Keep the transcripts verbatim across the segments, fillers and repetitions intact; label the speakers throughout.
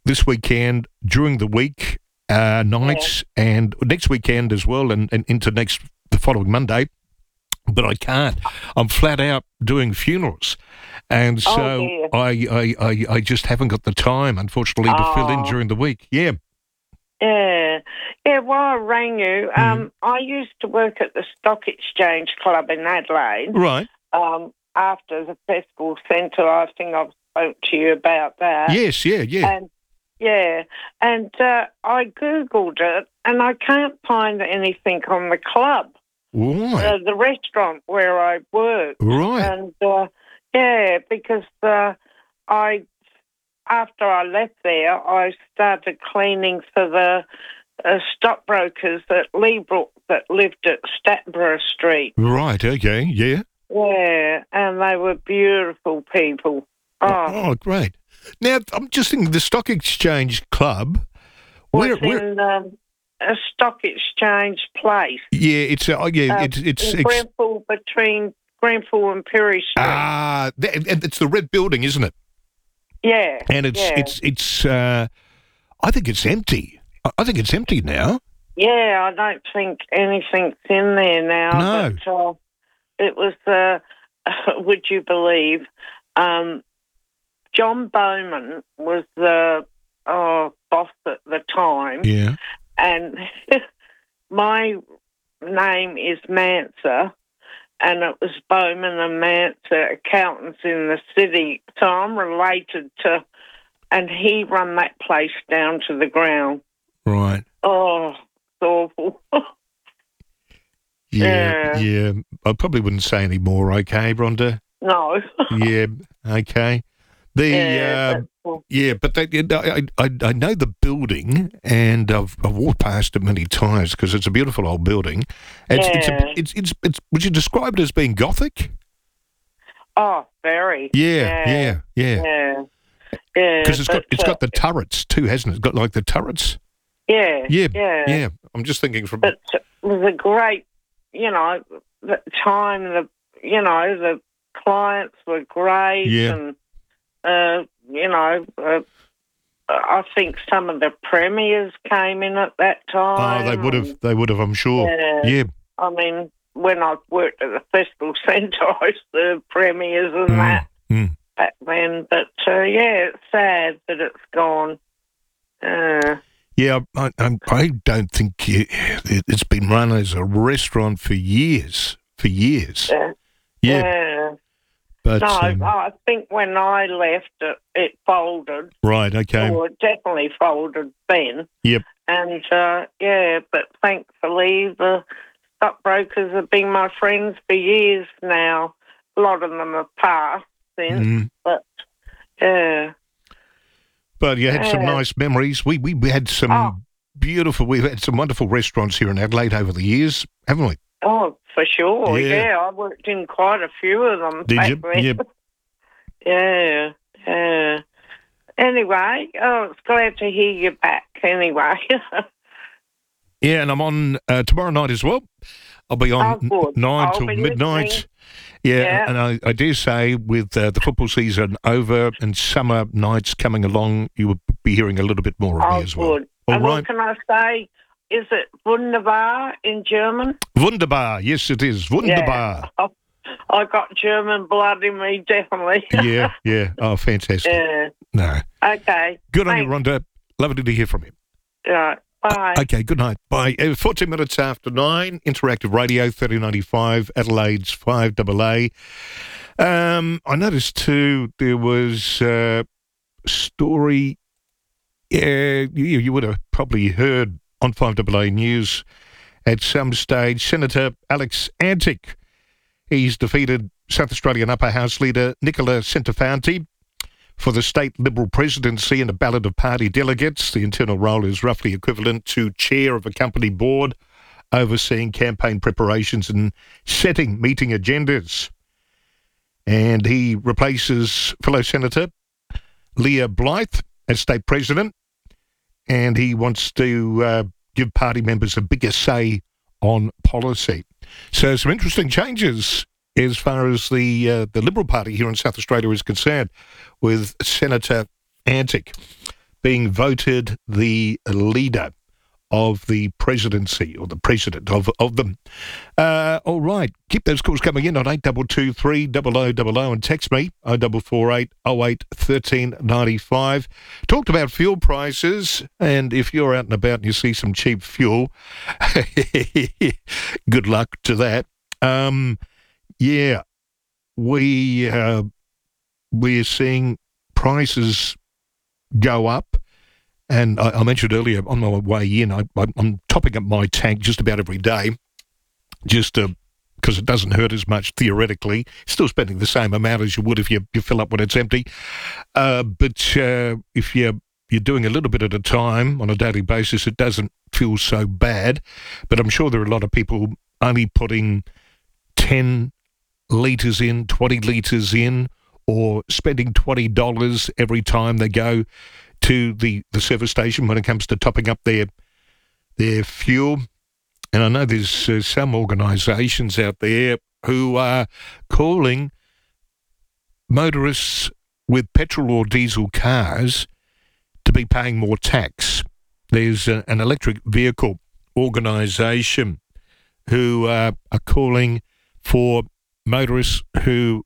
Speaker 1: this weekend, during the week, uh, nights, yeah. and next weekend as well, and, and into next the following Monday. But I can't. I'm flat out doing funerals. And so
Speaker 2: oh,
Speaker 1: I, I, I, I just haven't got the time, unfortunately, to
Speaker 2: oh.
Speaker 1: fill in during the week. Yeah.
Speaker 2: Yeah. Yeah, well, I rang you.
Speaker 1: Mm.
Speaker 2: Um, I used to work at the Stock Exchange Club in Adelaide.
Speaker 1: Right.
Speaker 2: Um, after the Festival Centre, I think I've spoke to you about that.
Speaker 1: Yes, yeah, yeah.
Speaker 2: And, yeah. And uh, I Googled it, and I can't find anything on the club.
Speaker 1: Right.
Speaker 2: Uh, the restaurant where I work.
Speaker 1: Right.
Speaker 2: And, uh, yeah, because uh, I, after I left there, I started cleaning for the uh, stockbrokers at Leabrook that lived at Statborough Street.
Speaker 1: Right, okay, yeah.
Speaker 2: Yeah, and they were beautiful people. Oh,
Speaker 1: oh great. Now, I'm just thinking the Stock Exchange Club.
Speaker 2: Where,
Speaker 1: where, where,
Speaker 2: in um, a Stock Exchange place.
Speaker 1: Yeah, it's uh, yeah,
Speaker 2: uh,
Speaker 1: it's it's
Speaker 2: in Grenfell, between Grenfell and Perry Street.
Speaker 1: Ah, it's the red building, isn't it?
Speaker 2: Yeah,
Speaker 1: and it's
Speaker 2: yeah.
Speaker 1: it's it's. Uh, I think it's empty. I think it's empty now.
Speaker 2: Yeah, I don't think anything's in there now.
Speaker 1: No,
Speaker 2: but, uh, it was. Uh, would you believe? Um, John Bowman was the uh, boss at the time.
Speaker 1: Yeah.
Speaker 2: And my name is Manser, and it was Bowman and Manser, accountants in the city. So I'm related to, and he run that place down to the ground.
Speaker 1: Right.
Speaker 2: Oh, it's awful.
Speaker 1: yeah, yeah, yeah. I probably wouldn't say any more, okay, Rhonda?
Speaker 2: No.
Speaker 1: yeah, okay. The
Speaker 2: yeah,
Speaker 1: uh, cool. yeah, but they, I, I I know the building, and I've, I've walked past it many times because it's a beautiful old building. It's,
Speaker 2: yeah.
Speaker 1: it's, a, it's it's it's. Would you describe it as being Gothic?
Speaker 2: Oh, very.
Speaker 1: Yeah, yeah,
Speaker 2: yeah,
Speaker 1: yeah.
Speaker 2: Yeah, yeah.
Speaker 1: Because it's got it's
Speaker 2: uh,
Speaker 1: got the turrets too, hasn't it? It's got like the turrets.
Speaker 2: Yeah,
Speaker 1: yeah,
Speaker 2: yeah.
Speaker 1: yeah. I'm just thinking from.
Speaker 2: But it was a great, you know, the time. The you know the clients were great.
Speaker 1: Yeah.
Speaker 2: And, Uh, you know, uh, I think some of the premiers came in at that time.
Speaker 1: Oh, they would have. They would have. I'm sure.
Speaker 2: Yeah.
Speaker 1: yeah.
Speaker 2: I mean, when I worked at the Festival Centre, I used to premiers and
Speaker 1: Mm,
Speaker 2: that
Speaker 1: mm.
Speaker 2: back then. But uh, yeah, it's sad that it's gone. Uh,
Speaker 1: yeah, I, I, I don't think it, it's been run as a restaurant for years. For years.
Speaker 2: yeah.
Speaker 1: Yeah.
Speaker 2: yeah.
Speaker 1: But,
Speaker 2: no,
Speaker 1: um,
Speaker 2: I think when I left, it, it folded.
Speaker 1: Right, okay.
Speaker 2: Or it definitely folded then.
Speaker 1: Yep.
Speaker 2: And, uh, yeah, but thankfully the stockbrokers have been my friends for years now. A lot of them have passed since,
Speaker 1: Mm.
Speaker 2: but, yeah.
Speaker 1: But you had
Speaker 2: yeah.
Speaker 1: some nice memories. We, we we had some
Speaker 2: oh.
Speaker 1: beautiful, we've had some wonderful restaurants here in Adelaide over the years, haven't we?
Speaker 2: Oh, for sure,
Speaker 1: Yeah.
Speaker 2: yeah. I worked in quite a few of them.
Speaker 1: Did
Speaker 2: back
Speaker 1: you?
Speaker 2: then.
Speaker 1: Yep.
Speaker 2: yeah, yeah. Anyway, oh, it's glad to hear you back anyway.
Speaker 1: Yeah, and I'm on uh, tomorrow night as well. I'll be on
Speaker 2: oh,
Speaker 1: n- nine
Speaker 2: I'll
Speaker 1: till
Speaker 2: be
Speaker 1: midnight.
Speaker 2: listening.
Speaker 1: Yeah,
Speaker 2: Yeah.
Speaker 1: and I, I dare say with uh, the football season over and summer nights coming along, you will be hearing a little bit more of
Speaker 2: oh,
Speaker 1: me as well.
Speaker 2: Good.
Speaker 1: All
Speaker 2: and
Speaker 1: right.
Speaker 2: what can I say? Is it Wunderbar in German?
Speaker 1: Wunderbar. Yes, it is. Wunderbar.
Speaker 2: Yeah. I got German blood in me, definitely.
Speaker 1: yeah, yeah. Oh, fantastic.
Speaker 2: Yeah.
Speaker 1: No.
Speaker 2: Okay.
Speaker 1: Good on you,
Speaker 2: Thanks.
Speaker 1: Rhonda. Lovely to hear from you.
Speaker 2: Right. Bye.
Speaker 1: Okay, good night. Bye. Uh, fourteen minutes after nine, Interactive Radio, thirty ninety-five, Adelaide's five double A. Um, I noticed, too, there was a story, yeah, you, you would have probably heard on five double A News at some stage, Senator Alex Antic. He's defeated South Australian Upper House leader Nicola Centofanti for the state Liberal presidency in a ballot of party delegates. The internal role is roughly equivalent to chair of a company board, overseeing campaign preparations and setting meeting agendas. And he replaces fellow Senator Leah Blythe as state president, and he wants to uh, give party members a bigger say on policy. So some interesting changes as far as the uh, the Liberal Party here in South Australia is concerned with Senator Antic being voted the leader of the presidency, or the president of of them. Uh, all right, keep those calls coming in on eight two two three double oh double oh and text me oh four four eight oh eight one three nine five. Talked about fuel prices, and if you're out and about and you see some cheap fuel, good luck to that. Um, yeah, we uh, we're seeing prices go up. And I, I mentioned earlier on my way in, I, I, I'm topping up my tank just about every day, just because it doesn't hurt as much theoretically. Still spending the same amount as you would if you, you fill up when it's empty. Uh, but uh, if you're, you're doing a little bit at a time on a daily basis, it doesn't feel so bad. But I'm sure there are a lot of people only putting ten litres in, twenty litres in, or spending twenty dollars every time they go to the, the service station when it comes to topping up their their fuel. And I know there's uh, some organisations out there who are calling motorists with petrol or diesel cars to be paying more tax. There's a, an electric vehicle organisation who uh, are calling for motorists who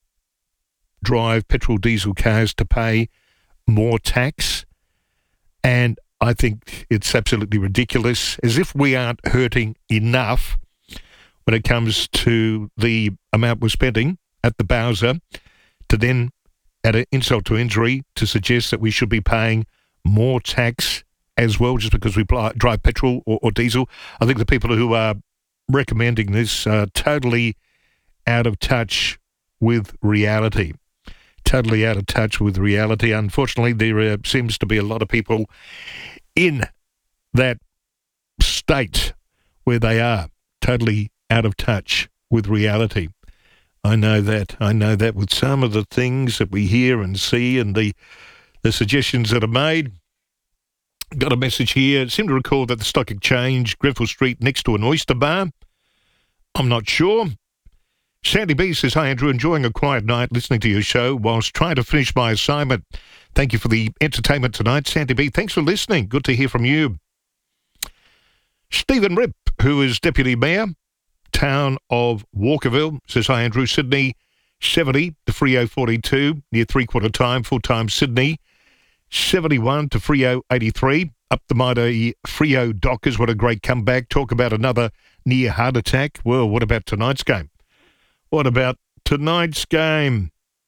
Speaker 1: drive petrol diesel cars to pay more tax, and I think it's absolutely ridiculous, as if we aren't hurting enough when it comes to the amount we're spending at the Bowser, to then add an insult to injury to suggest that we should be paying more tax as well just because we drive petrol or, or diesel. I think the people who are recommending this are totally out of touch with reality. Totally out of touch with reality. Unfortunately, there uh, seems to be a lot of people in that state where they are totally out of touch with reality. I know that. I know that with some of the things that we hear and see and the the suggestions that are made. Got a message here. Seem to recall that the Stock Exchange, Grenfell Street, next to an oyster bar. I'm not sure. Sandy B says, hi Andrew, enjoying a quiet night listening to your show whilst trying to finish my assignment. Thank you for the entertainment tonight. Sandy B, thanks for listening. Good to hear from you. Stephen Rip, who is Deputy Mayor, town of Walkerville, says, hi Andrew, Sydney seventy to Freo forty-two, near three-quarter time, full-time Sydney, seventy-one to Freo eighty-three, up the mighty Freo Dockers. What a great comeback. Talk about another near heart attack. Well, what about tonight's game? What about tonight's game?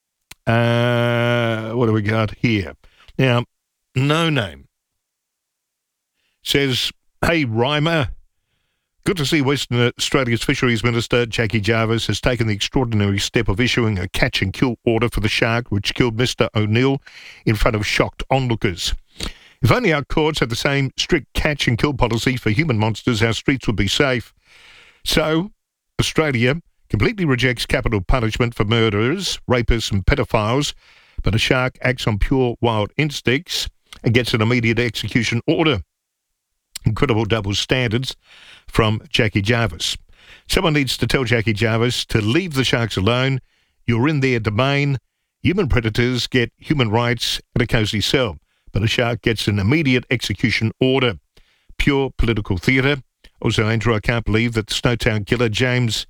Speaker 1: Uh, what do we got here? Now, No Name says, hey, Reimer, good to see Western Australia's Fisheries Minister, Jackie Jarvis, has taken the extraordinary step of issuing a catch and kill order for the shark which killed Mister O'Neill in front of shocked onlookers. If only our courts had the same strict catch and kill policy for human monsters, our streets would be safe. So, Australia completely rejects capital punishment for murderers, rapists and pedophiles, but a shark acts on pure wild instincts and gets an immediate execution order. Incredible double standards from Jackie Jarvis. Someone needs to tell Jackie Jarvis to leave the sharks alone. You're in their domain. Human predators get human rights at a cosy cell, but a shark gets an immediate execution order. Pure political theatre. Also, Andrew, I can't believe that the Snowtown killer, James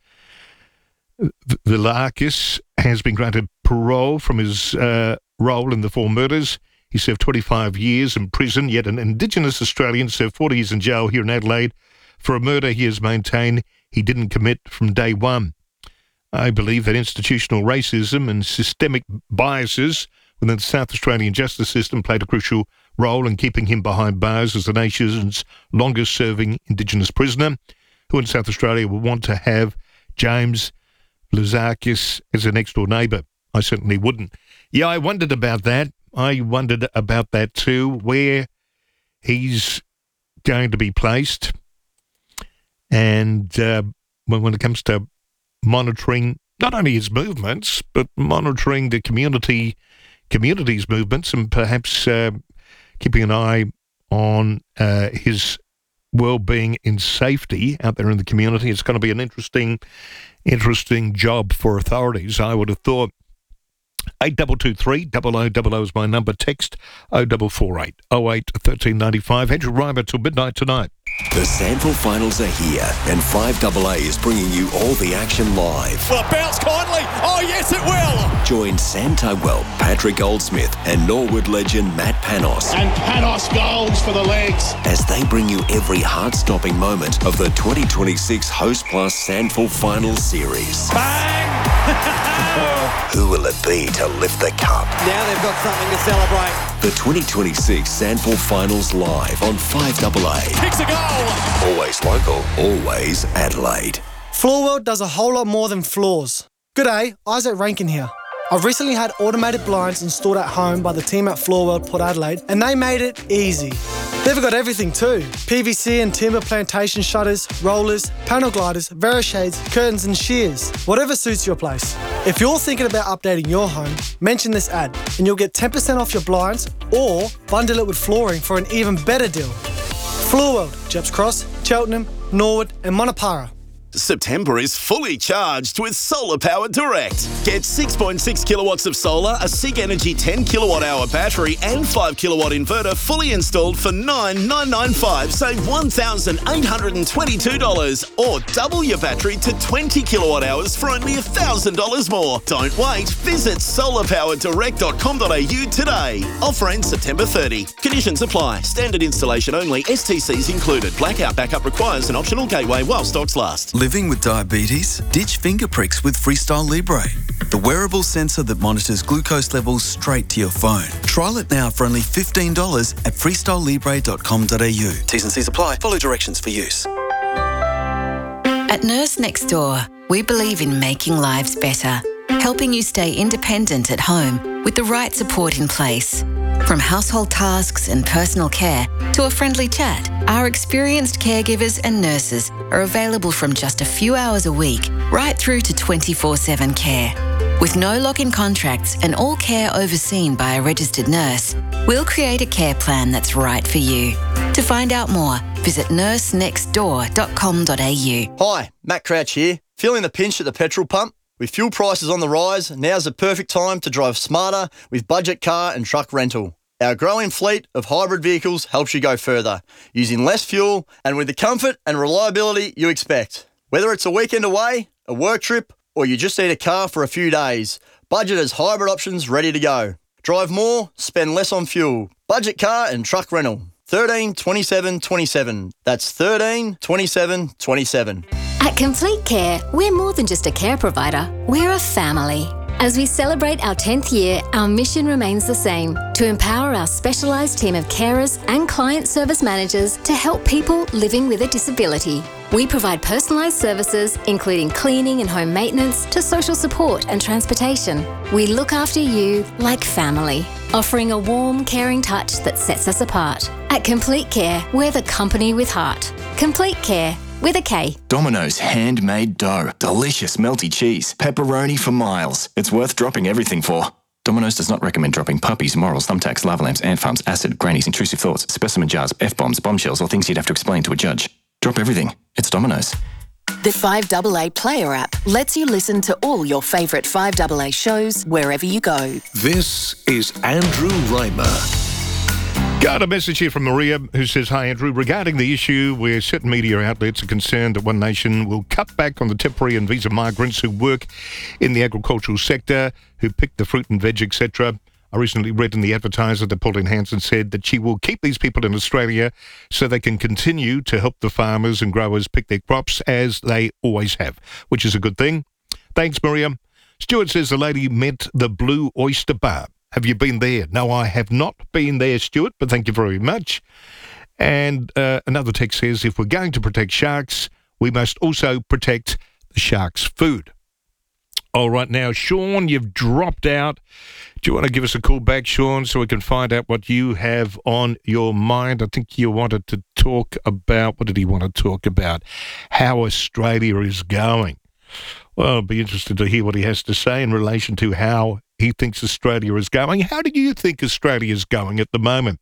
Speaker 1: Vilakis, has been granted parole from his uh, role in the four murders. He served twenty-five years in prison, yet an Indigenous Australian served forty years in jail here in Adelaide for a murder he has maintained he didn't commit from day one. I believe that institutional racism and systemic biases within the South Australian justice system played a crucial role in keeping him behind bars as the nation's longest-serving Indigenous prisoner. Who in South Australia would want to have James Vilakis as a next-door neighbour? I certainly wouldn't. Yeah, I wondered about that. I wondered about that too, where he's going to be placed. And uh, when, when it comes to monitoring not only his movements, but monitoring the community, community's movements, and perhaps uh, keeping an eye on uh, his well-being in safety out there in the community. It's going to be an interesting, interesting job for authorities, I would have thought. eight two two three, double oh double oh is my number. Text oh four four eight, oh eight, one three nine five. Andrew Reimer till midnight tonight.
Speaker 3: The Sandful Finals are here, and five A A is bringing you all the action live.
Speaker 4: Will it bounce kindly? Oh, yes, it will!
Speaker 3: Join Sam Tugwell, Patrick Goldsmith, and Norwood legend Matt Panos.
Speaker 5: And Panos goals for the legs.
Speaker 3: As they bring you every heart-stopping moment of the twenty twenty-six Host Plus Sandful Finals series.
Speaker 4: Bang!
Speaker 3: Who will it be to lift the cup?
Speaker 4: Now they've got something to celebrate.
Speaker 3: The twenty twenty-six Sandful Finals live on five A A.
Speaker 4: Kicks a goal!
Speaker 3: Always local, always Adelaide.
Speaker 6: Floorworld does a whole lot more than floors. G'day, Isaac Rankin here. I've recently had automated blinds installed at home by the team at Floorworld Port Adelaide, and they made it easy. They've got everything too. P V C and timber plantation shutters, rollers, panel gliders, Verishades, curtains and shears. Whatever suits your place. If you're thinking about updating your home, mention this ad and you'll get ten percent off your blinds or bundle it with flooring for an even better deal. Floorworld, Jeps Cross, Cheltenham, Norwood and Monopara.
Speaker 7: September is fully charged with Solar Power Direct. Get six point six kilowatts of solar, a SIG Energy ten kilowatt hour battery and five kilowatt inverter fully installed for nine thousand nine hundred ninety-five dollars. Save one thousand eight hundred twenty-two dollars or double your battery to twenty kilowatt hours for only one thousand dollars more. Don't wait. Visit solar power direct dot com dot a u today. Offer ends September thirtieth. Conditions apply. Standard installation only. S T Cs included. Blackout backup requires an optional gateway while stocks last.
Speaker 8: Living with diabetes? Ditch finger pricks with Freestyle Libre, the wearable sensor that monitors glucose levels straight to your phone. Trial it now for only fifteen dollars at freestyle libre dot com dot a u. T's and C's apply. Follow directions for use.
Speaker 9: At Nurse Next Door, we believe in making lives better, helping you stay independent at home with the right support in place. From household tasks and personal care to a friendly chat, our experienced caregivers and nurses are available from just a few hours a week right through to twenty-four seven care. With no lock-in contracts and all care overseen by a registered nurse, we'll create a care plan that's right for you. To find out more, visit nurse next door dot com dot a u.
Speaker 10: Hi, Matt Crouch here. Feeling the pinch at the petrol pump? With fuel prices on the rise, now's the perfect time to drive smarter with budget car and truck rental. Our growing fleet of hybrid vehicles helps you go further, using less fuel and with the comfort and reliability you expect. Whether it's a weekend away, a work trip, or you just need a car for a few days, Budget has hybrid options ready to go. Drive more, spend less on fuel. Budget car and truck rental. thirteen twenty-seven twenty-seven. That's thirteen twenty-seven twenty-seven.
Speaker 11: At Complete Care, we're more than just a care provider, we're a family. As we celebrate our tenth year, our mission remains the same, to empower our specialised team of carers and client service managers to help people living with a disability. We provide personalised services, including cleaning and home maintenance, to social support and transportation. We look after you like family, offering a warm, caring touch that sets us apart. At Complete Care, we're the company with heart. Complete Care, with a K.
Speaker 12: Domino's handmade dough. Delicious melty cheese. Pepperoni for miles. It's worth dropping everything for. Domino's does not recommend dropping puppies, morals, thumbtacks, lava lamps, ant farms, acid, grannies, intrusive thoughts, specimen jars, F-bombs, bombshells, or things you'd have to explain to a judge. Drop everything. It's Domino's.
Speaker 13: The five A A Player app lets you listen to all your favourite five A A shows wherever you go.
Speaker 3: This is Andrew Reimer.
Speaker 1: Got a message here from Maria who says, "Hi Andrew, regarding the issue where certain media outlets are concerned that One Nation will cut back on the temporary and visa migrants who work in the agricultural sector, who pick the fruit and veg, et cetera. I recently read in the Advertiser that Pauline Hanson said that she will keep these people in Australia so they can continue to help the farmers and growers pick their crops as they always have, which is a good thing. Thanks, Maria." Stuart says the lady meant the Blue Oyster Bar. Have you been there? No, I have not been there, Stuart, but thank you very much. And uh, another text says, if we're going to protect sharks, we must also protect the sharks' food. All right, now, Sean, you've dropped out. Do you want to give us a call back, Sean, so we can find out what you have on your mind? I think you wanted to talk about, what did he want to talk about? How Australia is going. Well, I'll be interested to hear what he has to say in relation to how he thinks Australia is going. How do you think Australia is going at the moment?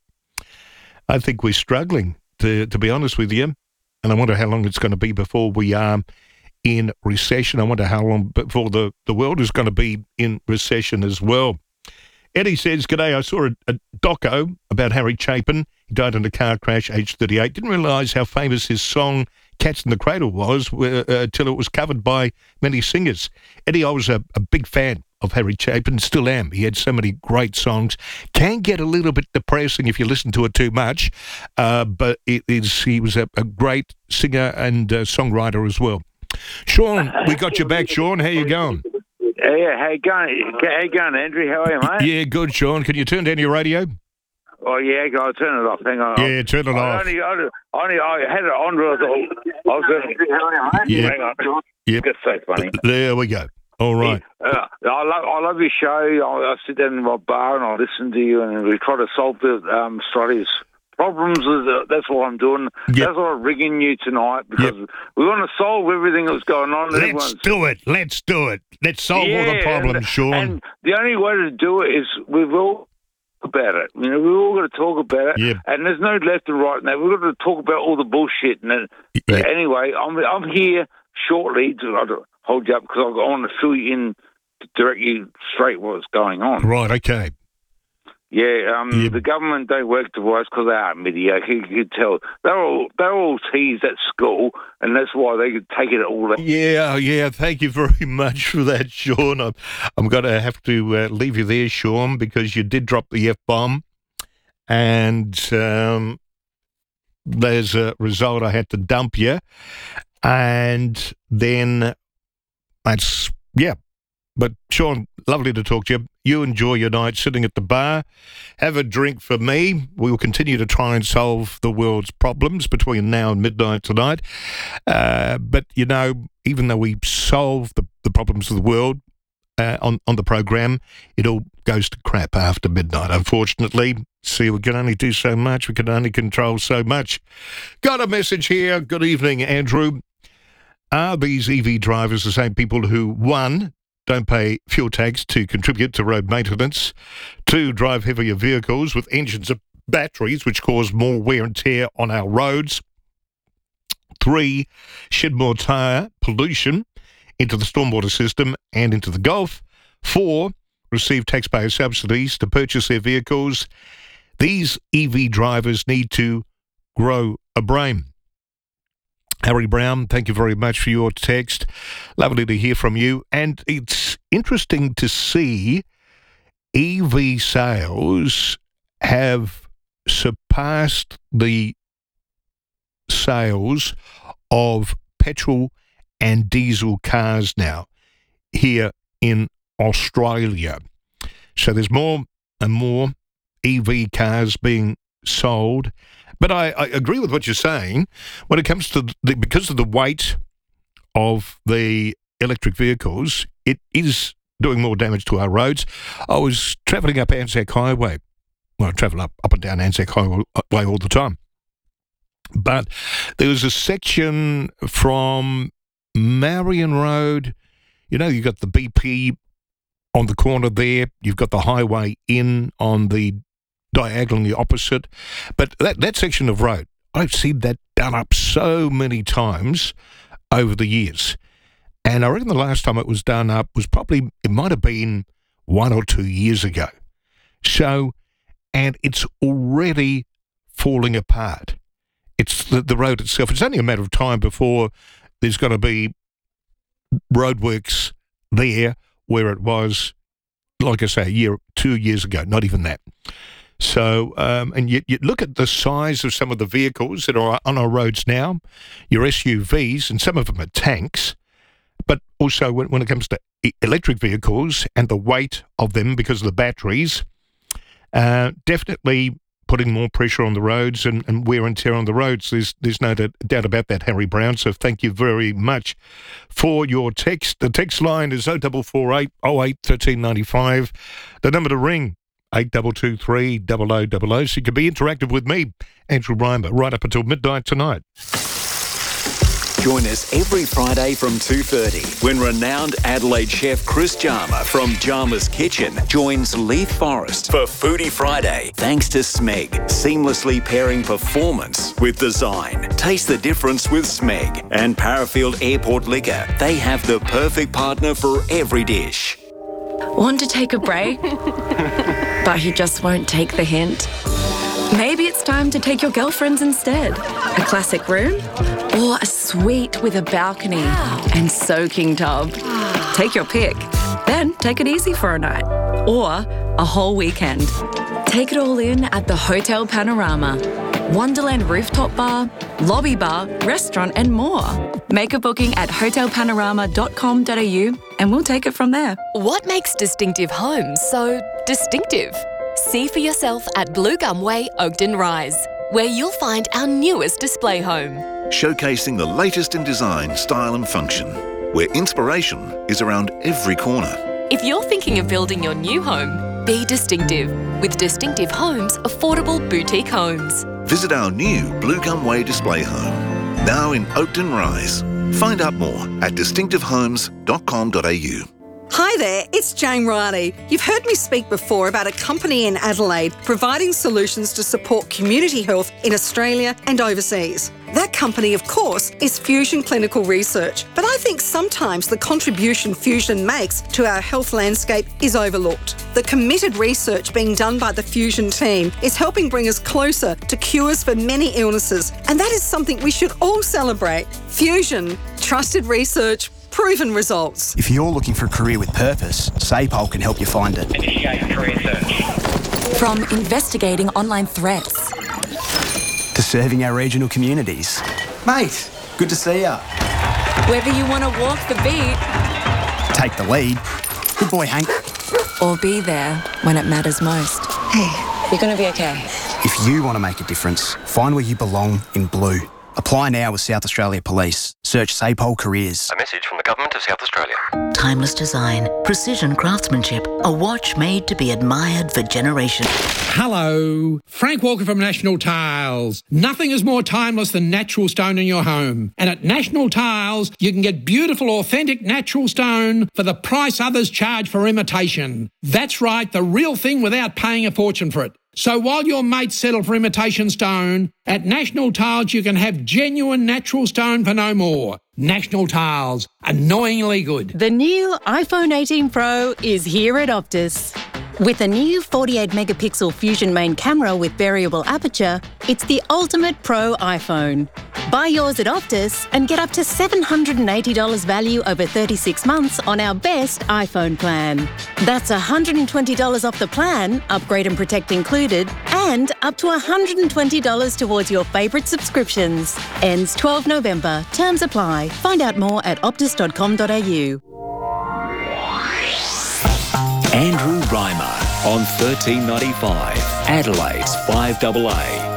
Speaker 1: I think we're struggling, to, to be honest with you, and I wonder how long it's going to be before we are in recession. I wonder how long before the, the world is going to be in recession as well. Eddie says, "G'day, I saw a, a doco about Harry Chapin. He died in a car crash, age thirty-eight. Didn't realise how famous his song Cats in the Cradle was uh, until it was covered by many singers." Eddie, I was a, a big fan of Harry Chapin, still am. He had so many great songs. Can get a little bit depressing if you listen to it too much, uh, but it is, he was a, a great singer and uh, songwriter as well. Sean, we got you back, Sean. How you going?
Speaker 14: Yeah, how you going? How you going, Andrew? How are you, mate?
Speaker 1: Yeah, good, Sean. Can you turn down your radio?
Speaker 14: Oh, yeah, go on, turn it off. Hang on.
Speaker 1: Yeah, turn it
Speaker 14: I
Speaker 1: off.
Speaker 14: Only, I, only, I had it on, I thought I was going to...
Speaker 1: Yeah.
Speaker 14: Hang on.
Speaker 1: Yep.
Speaker 14: It's so funny.
Speaker 1: There we go. All right.
Speaker 14: Uh, I love I love your show. I, I sit down in my bar and I listen to you, and we try to solve the um, Australia's problems. That's what I'm doing.
Speaker 1: Yep.
Speaker 14: That's what I'm ringing you tonight, because yep. we want to solve everything that's going on.
Speaker 1: Let's
Speaker 14: Everyone's...
Speaker 1: do it. Let's do it. Let's solve
Speaker 14: yeah,
Speaker 1: all the problems,
Speaker 14: and,
Speaker 1: Sean.
Speaker 14: And the only way to do it is we've all about it. You know, we've all got to talk about it.
Speaker 1: Yep.
Speaker 14: And there's no left and right now. We've got to talk about all the bullshit. And then,
Speaker 1: yep.
Speaker 14: Anyway, I'm I'm here shortly to I'll hold you up, because I want to fill you in to direct you straight what's going on.
Speaker 1: Right. Okay.
Speaker 14: Yeah, um,
Speaker 1: yep.
Speaker 14: The government don't work the us because they are mediocre. You can tell they're all they're all teased at school, and that's why they could take it all. Out.
Speaker 1: Yeah, yeah. Thank you very much for that, Sean. I'm I'm going to have to uh, leave you there, Sean, because you did drop the F bomb, and um, there's a result. I had to dump you, and then that's yeah. But Sean, lovely to talk to you. You enjoy your night sitting at the bar. Have a drink for me. We will continue to try and solve the world's problems between now and midnight tonight. Uh, but, you know, even though we solve the, the problems of the world uh, on, on the program, it all goes to crap after midnight, unfortunately. See, we can only do so much. We can only control so much. Got a message here. Good evening, Andrew. Are these E V drivers the same people who, one, don't pay fuel tax to contribute to road maintenance, two, drive heavier vehicles with engines and batteries which cause more wear and tear on our roads, three, shed more tyre pollution into the stormwater system and into the Gulf, four, receive taxpayer subsidies to purchase their vehicles? These E V drivers need to grow a brain. Harry Brown, thank you very much for your text. Lovely to hear from you. And it's interesting to see E V sales have surpassed the sales of petrol and diesel cars now here in Australia. So there's more and more E V cars being sold. But I, I agree with what you're saying. When it comes to the, because of the weight of the electric vehicles, it is doing more damage to our roads. I was travelling up Anzac Highway. Well, I travel up, up and down Anzac Highway all the time. But there was a section from Marion Road. You know, you've got the B P on the corner there. You've got the highway in on the diagonally opposite. But that, that section of road, I've seen that done up so many times over the years. And I reckon the last time it was done up was probably, it might have been one or two years ago. So, and it's already falling apart. It's the, the road itself. It's only a matter of time before there's going to be roadworks there where it was, like I say, a year, two years ago, not even that. So, um, and you, you look at the size of some of the vehicles that are on our roads now, your S U Vs, and some of them are tanks, but also when, when it comes to electric vehicles and the weight of them because of the batteries, uh, definitely putting more pressure on the roads and, and wear and tear on the roads. There's there's no doubt about that, Harry Brown. So thank you very much for your text. The text line is oh four four eight, oh eight, one three nine five. The number to ring, eight two two three, double oh double oh. So you can be interactive with me, Andrew Reimer, right up until midnight tonight.
Speaker 3: Join us every Friday from two thirty when renowned Adelaide chef Chris Jarma from Jarma's Kitchen joins Leith Forrest for Foodie Friday. Thanks to Smeg, seamlessly pairing performance with design. Taste the difference with Smeg and Parafield Airport Liquor. They have the perfect partner for every dish.
Speaker 15: Want to take a break? But he just won't take the hint. Maybe it's time to take your girlfriends instead. A classic room or a suite with a balcony and soaking tub. Take your pick. Then take it easy for a night or a whole weekend. Take it all in at the Hotel Panorama. Wonderland rooftop bar, lobby bar, restaurant and more. Make a booking at hotel panorama dot com dot a u and we'll take it from there.
Speaker 16: What makes Distinctive Homes so distinctive? See for yourself at Blue Gum Way, Oakden Rise, where you'll find our newest display home.
Speaker 17: Showcasing the latest in design, style and function, where inspiration is around every corner.
Speaker 16: If you're thinking of building your new home, be distinctive with Distinctive Homes Affordable Boutique Homes.
Speaker 17: Visit our new Blue Gum Way display home, now in Oakden Rise. Find out more at distinctive homes dot com dot a u.
Speaker 18: Hi there, it's Jane Riley. You've heard me speak before about a company in Adelaide providing solutions to support community health in Australia and overseas. That company, of course, is Fusion Clinical Research, but I think sometimes the contribution Fusion makes to our health landscape is overlooked. The committed research being done by the Fusion team is helping bring us closer to cures for many illnesses, and that is something we should all celebrate. Fusion, trusted research, proven results.
Speaker 19: If you're looking for a career with purpose, SAPOL can help you find it.
Speaker 20: Initiate career search.
Speaker 15: From investigating online threats
Speaker 19: to serving our regional communities. Mate, good to see ya.
Speaker 15: Whether you want to walk the beat,
Speaker 19: take the lead. Good boy, Hank.
Speaker 15: Or be there when it matters most. Hey, you're going to be okay.
Speaker 19: If you want to make a difference, find where you belong in blue. Apply now with South Australia Police. Search SAPOL Careers.
Speaker 21: A message from the Government of South Australia.
Speaker 22: Timeless design, precision craftsmanship, a watch made to be admired for generations.
Speaker 23: Hello, Frank Walker from National Tiles. Nothing is more timeless than natural stone in your home. And at National Tiles, you can get beautiful, authentic natural stone for the price others charge for imitation. That's right, the real thing without paying a fortune for it. So while your mates settle for imitation stone, at National Tiles you can have genuine natural stone for no more. National Tiles, annoyingly good.
Speaker 24: The new iPhone eighteen Pro is here at Optus. With a new forty-eight megapixel Fusion main camera with variable aperture, it's the ultimate pro iPhone. Buy yours at Optus and get up to seven hundred eighty dollars value over thirty-six months on our best iPhone plan. That's one hundred twenty dollars off the plan, upgrade and protect included, and up to one hundred twenty dollars towards your favourite subscriptions. Ends twelfth November. Terms apply. Find out more at optus dot com dot a u.
Speaker 3: Andrew Reimer on thirteen ninety-five, Adelaide's five A A.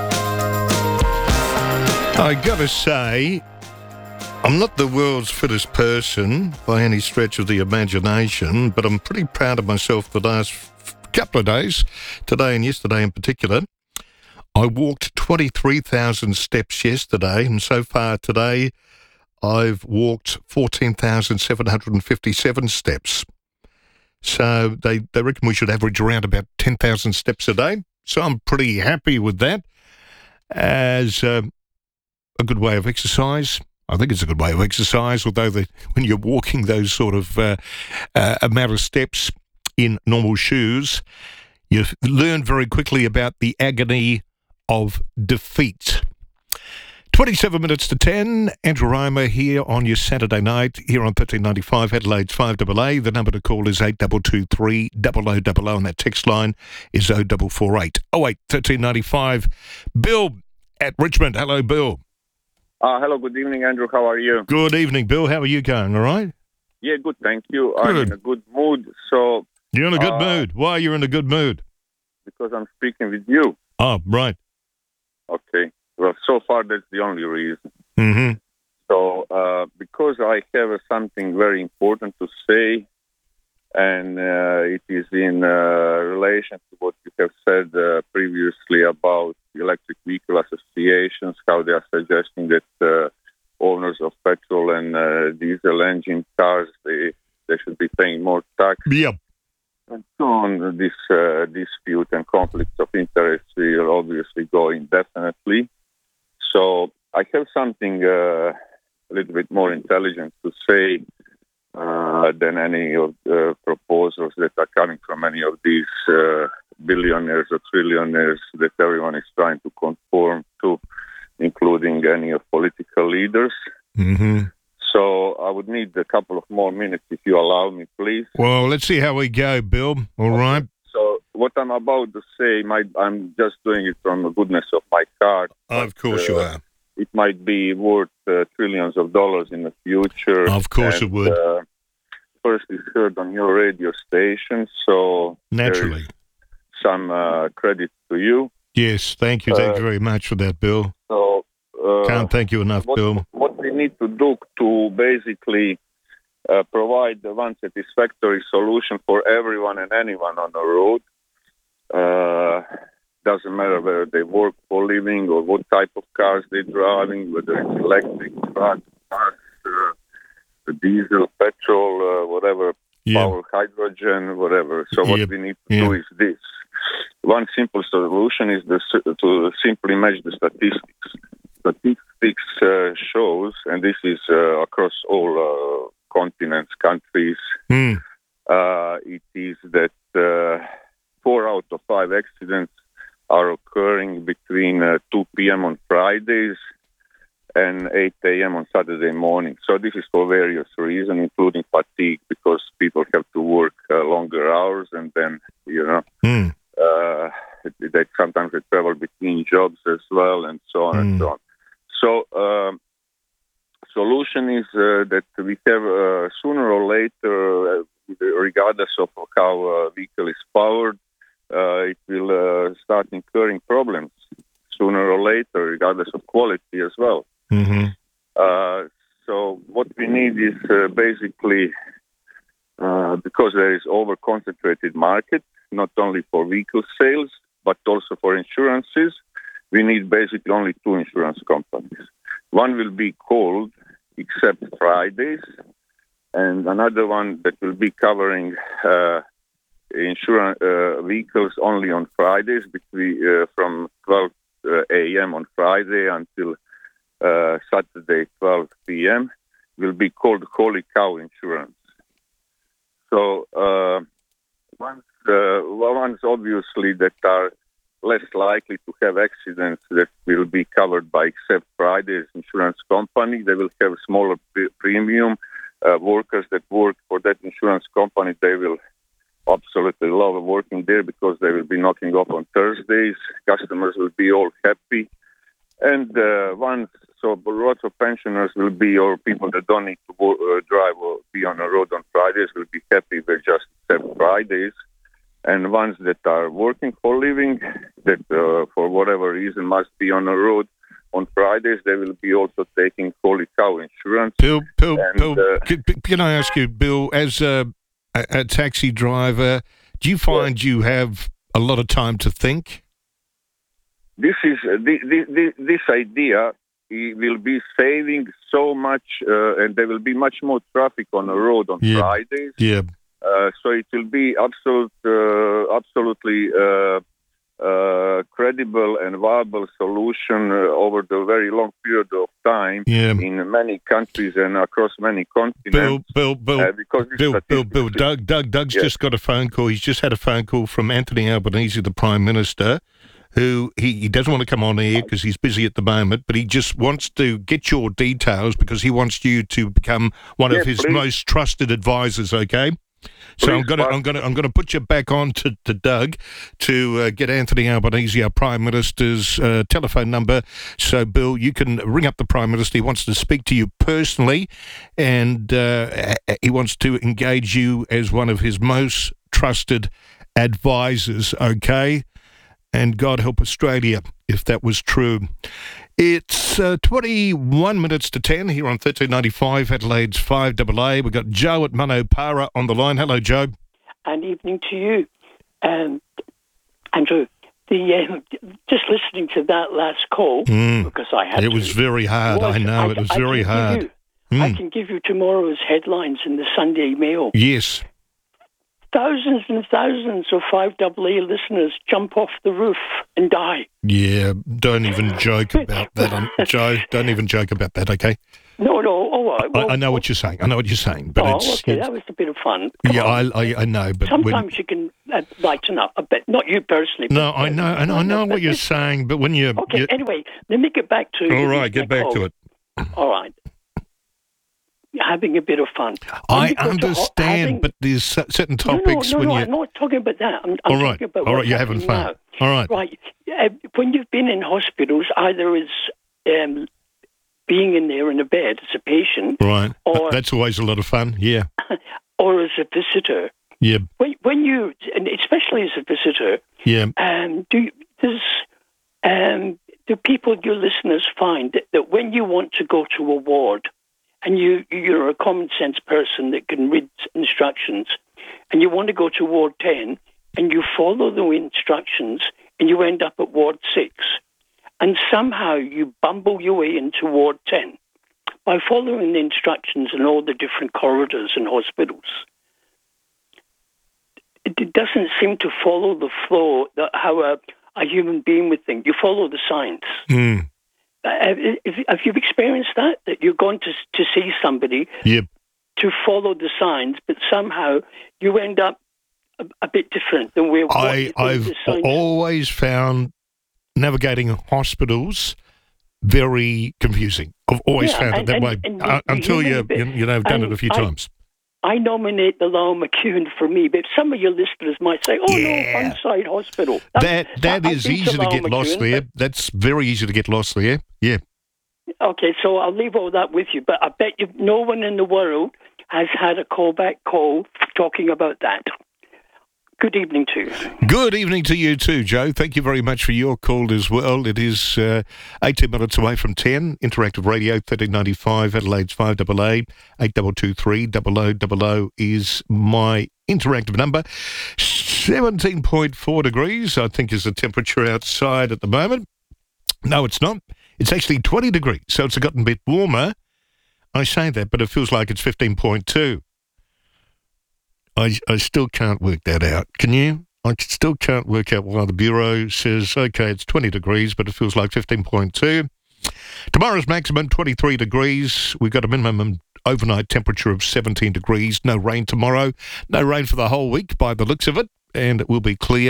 Speaker 1: I gotta say, I'm not the world's fittest person by any stretch of the imagination, but I'm pretty proud of myself the last f- couple of days, today and yesterday in particular. I walked twenty-three thousand steps yesterday, and so far today I've walked fourteen thousand seven hundred fifty-seven steps. So they, they reckon we should average around about ten thousand steps a day. So I'm pretty happy with that as uh, a good way of exercise. I think it's a good way of exercise, although the, when you're walking those sort of uh, uh, amount of steps in normal shoes, you learn very quickly about the agony of defeat. twenty-seven minutes to ten, Andrew Reimer here on your Saturday night, here on thirteen ninety-five, Adelaide's five A A. The number to call is eight two two three, zero zero zero zero, and that text line is oh four four eight, oh eight, thirteen ninety-five. Bill at Richmond. Hello, Bill.
Speaker 25: Uh, hello, good evening, Andrew. How are you?
Speaker 1: Good evening, Bill. How are you going, all right?
Speaker 25: Yeah, good, thank you.
Speaker 1: Good.
Speaker 25: I'm in a good mood, so...
Speaker 1: You're in a good
Speaker 25: uh,
Speaker 1: mood. Why are you in a good mood?
Speaker 25: Because I'm speaking with you.
Speaker 1: Oh, right.
Speaker 25: Okay. Well, so far, that's the only reason.
Speaker 1: Mm-hmm.
Speaker 25: So, uh, because I have uh, something very important to say, and uh, it is in uh, relation to what you have said uh, previously about electric vehicle associations, how they are suggesting that uh, owners of petrol and uh, diesel engine cars, they, they should be paying more tax.
Speaker 1: Yep.
Speaker 25: And so on. This uh, dispute and conflicts of interest will obviously go indefinitely. So I have something uh, a little bit more intelligent to say uh, than any of the proposals that are coming from any of these uh, billionaires or trillionaires that everyone is trying to conform to, including any of political leaders.
Speaker 1: Mm-hmm.
Speaker 25: So I would need a couple of more minutes if you allow me, please.
Speaker 1: Well, let's see how we go, Bill. All right.
Speaker 25: So what I'm about to say, might, I'm just doing it from the goodness of my heart.
Speaker 1: Of course uh, you are.
Speaker 25: It might be worth uh, trillions of dollars in the future.
Speaker 1: Of course
Speaker 25: and,
Speaker 1: it would.
Speaker 25: Uh, first, it's heard on your radio station, so
Speaker 1: naturally,
Speaker 25: some uh, credit to you.
Speaker 1: Yes, thank you. Thank
Speaker 25: uh,
Speaker 1: you very much for that, Bill.
Speaker 25: So uh,
Speaker 1: can't thank you enough,
Speaker 25: what,
Speaker 1: Bill.
Speaker 25: What we need to do to basically uh, provide the one satisfactory solution for everyone and anyone on the road. Uh, doesn't matter whether they work for a living or what type of cars they're driving, whether it's electric, trucks, cars, uh, diesel, petrol, uh, whatever,
Speaker 1: yeah.
Speaker 25: power, hydrogen, whatever. So what
Speaker 1: yep.
Speaker 25: we need to
Speaker 1: yeah.
Speaker 25: do is this. One simple solution is the, to simply match the statistics. Statistics uh, shows, and this is uh, across all uh, continents, countries,
Speaker 1: mm.
Speaker 25: uh, it is that uh, four out of five accidents are occurring between uh, two p.m. on Fridays and eight a.m. on Saturday morning. So this is for various reasons, including fatigue, because people have to work uh, longer hours, and then, you know,
Speaker 1: mm.
Speaker 25: uh, they sometimes they travel between jobs as well, and so on mm. and so on. So, um, solution is uh, that we have uh, sooner or later, uh, regardless of how a vehicle is powered, uh, it will uh, start incurring problems sooner or later, regardless of quality as well.
Speaker 1: Mm-hmm.
Speaker 25: Uh, so, what we need is uh, basically uh, because there is over-concentrated market, not only for vehicle sales but also for insurances. We need basically only two insurance companies. One will be called Except Fridays, and another one that will be covering uh, insurance uh, vehicles only on Fridays, between uh, from twelve a.m. on Friday until uh, Saturday twelve p.m. will be called Holy Cow Insurance. So uh, once, uh, ones obviously that are less likely to have accidents that will be covered by Except Fridays insurance company. They will have smaller pre- premium. Uh, workers that work for that insurance company, they will absolutely love working there because they will be knocking off on Thursdays. Customers will be all happy. And uh, once, so lots of pensioners will be, or people that don't need to work, uh, drive or be on the road on Fridays will be happy with just Except Fridays. And ones that are working for a living, that uh, for whatever reason must be on the road on Fridays, they will be also taking Holy Cow Insurance.
Speaker 1: Bill, Bill,
Speaker 25: and,
Speaker 1: Bill
Speaker 25: uh,
Speaker 1: can, can I ask you, Bill, as a, a, a taxi driver, do you find yeah. you have a lot of time to think?
Speaker 25: This is uh, this, this, this idea will be saving so much, uh, and there will be much more traffic on the road on
Speaker 1: yeah.
Speaker 25: Fridays.
Speaker 1: Yeah.
Speaker 25: Uh, so it will be absolute, uh, absolutely uh, uh, credible and viable solution uh, over the very long period of time
Speaker 1: yeah.
Speaker 25: in many countries and across many continents.
Speaker 1: Bill, Bill, Bill,
Speaker 25: uh, because
Speaker 1: Bill, Bill, Bill, Doug, Doug, Doug's
Speaker 25: yes.
Speaker 1: just got a phone call. He's just had a phone call from Anthony Albanese, the Prime Minister, who he, he doesn't want to come on air because he's busy at the moment, but he just wants to get your details because he wants you to become one
Speaker 25: yeah,
Speaker 1: of his
Speaker 25: please.
Speaker 1: most trusted advisors. Okay. So
Speaker 25: Please,
Speaker 1: I'm going to I'm going to I'm going to put you back on to, to Doug to uh, get Anthony Albanese, our Prime Minister's uh, telephone number. So Bill, you can ring up the Prime Minister. He wants to speak to you personally, and uh, he wants to engage you as one of his most trusted advisors. Okay, and God help Australia if that was true. It's uh, twenty-one minutes to ten here on thirteen ninety-five Adelaide's five double A. We've got Joe at Manopara on the line. Hello, Joe.
Speaker 2: And evening to you, um, Andrew. the um, just listening to that last call,
Speaker 1: Mm.
Speaker 2: because I had
Speaker 1: It
Speaker 2: to,
Speaker 1: was very hard.
Speaker 2: was-
Speaker 1: I know
Speaker 2: I-
Speaker 1: it was
Speaker 2: I
Speaker 1: very
Speaker 2: can give
Speaker 1: hard.
Speaker 2: you- I
Speaker 1: Mm.
Speaker 2: can give you tomorrow's headlines in the Sunday Mail.
Speaker 1: Yes.
Speaker 2: Thousands and thousands of five A A listeners jump off the roof and die.
Speaker 1: Yeah. Don't even joke about that, um, Joe. Don't even joke about that. Okay.
Speaker 2: No, no, all right. Well,
Speaker 1: I, I know what you're saying. I know what you're saying, but
Speaker 2: oh,
Speaker 1: it's,
Speaker 2: okay,
Speaker 1: it's
Speaker 2: that was a bit of fun.
Speaker 1: yeah. I, I I know, but when,
Speaker 2: Sometimes you can uh, lighten up a bit. Not you personally.
Speaker 1: no,
Speaker 2: but,
Speaker 1: I know, and I know what you're saying, but when you
Speaker 2: Okay,
Speaker 1: you-
Speaker 2: anyway, let me get back to...
Speaker 1: all
Speaker 2: the-
Speaker 1: right, get back
Speaker 2: call.
Speaker 1: to it.
Speaker 2: All right. Having a bit of fun. When
Speaker 1: I
Speaker 2: you go to ho-
Speaker 1: understand,
Speaker 2: having-
Speaker 1: but there's cer- certain
Speaker 2: No, no,
Speaker 1: topics
Speaker 2: no,
Speaker 1: when
Speaker 2: no,
Speaker 1: you.
Speaker 2: I'm not talking about that. I'm, I'm
Speaker 1: All right,
Speaker 2: talking about
Speaker 1: all right,
Speaker 2: what's
Speaker 1: you're having
Speaker 2: happening
Speaker 1: fun.
Speaker 2: now.
Speaker 1: All right.
Speaker 2: Right. Uh, when you've been in hospitals, either as um, being in there in a bed as a patient,
Speaker 1: Right.
Speaker 2: Or-
Speaker 1: That's always a lot of fun. Yeah.
Speaker 2: or as a visitor,
Speaker 1: Yeah.
Speaker 2: when, when you, and especially as a visitor,
Speaker 1: Yeah.
Speaker 2: um, do you, does um, do people, your listeners, find that, that when you want to go to a ward, and you you're a common sense person that can read instructions, and you want to go to Ward ten, and you follow the instructions, and you end up at Ward six, and somehow you bumble your way into Ward ten by following the instructions in all the different corridors and hospitals. It, it doesn't seem to follow the flow that how a, a human being would think. You follow the signs.
Speaker 1: Mm.
Speaker 2: Uh, have, have you experienced that? That you're going to to see somebody
Speaker 1: Yep.
Speaker 2: to follow the signs, but somehow you end up a, a bit different than where
Speaker 1: I,
Speaker 2: what
Speaker 1: I've
Speaker 2: the signs.
Speaker 1: always found navigating hospitals very confusing. I've always
Speaker 2: Yeah,
Speaker 1: found
Speaker 2: and-
Speaker 1: it that
Speaker 2: and-
Speaker 1: way
Speaker 2: and
Speaker 1: uh,
Speaker 2: you- you
Speaker 1: until
Speaker 2: hear
Speaker 1: you,
Speaker 2: me,
Speaker 1: you,
Speaker 2: but-
Speaker 1: you know, done it
Speaker 2: and
Speaker 1: a few
Speaker 2: I-
Speaker 1: times.
Speaker 2: I nominate the Lyle McCune for me, but some of your listeners might say, "Oh
Speaker 1: Yeah.
Speaker 2: no, Sunside Hospital."
Speaker 1: That That
Speaker 2: I've
Speaker 1: is
Speaker 2: been to
Speaker 1: easy to
Speaker 2: Lyle
Speaker 1: get lost
Speaker 2: McCune,
Speaker 1: there. That's very easy to get lost there. Yeah.
Speaker 2: Okay, so I'll leave all that with you, but I bet you no one in the world has had a callback call talking about that. Good evening to you.
Speaker 1: Good evening to you too, Joe. Thank you very much for your call as well. It is uh, eighteen minutes away from ten. Interactive Radio, thirteen ninety-five, Adelaide's five A A. eight two two three, double oh double oh is my interactive number. seventeen point four degrees, I think, is the temperature outside at the moment. No, it's not. It's actually twenty degrees, so it's gotten a bit warmer. I say that, but it feels like it's fifteen point two. I, I still can't work that out. Can you? I still can't work out why the Bureau says, okay, it's twenty degrees, but it feels like fifteen point two. Tomorrow's maximum, twenty-three degrees. We've got a minimum overnight temperature of seventeen degrees. No rain tomorrow. No rain for the whole week by the looks of it, and it will be clear.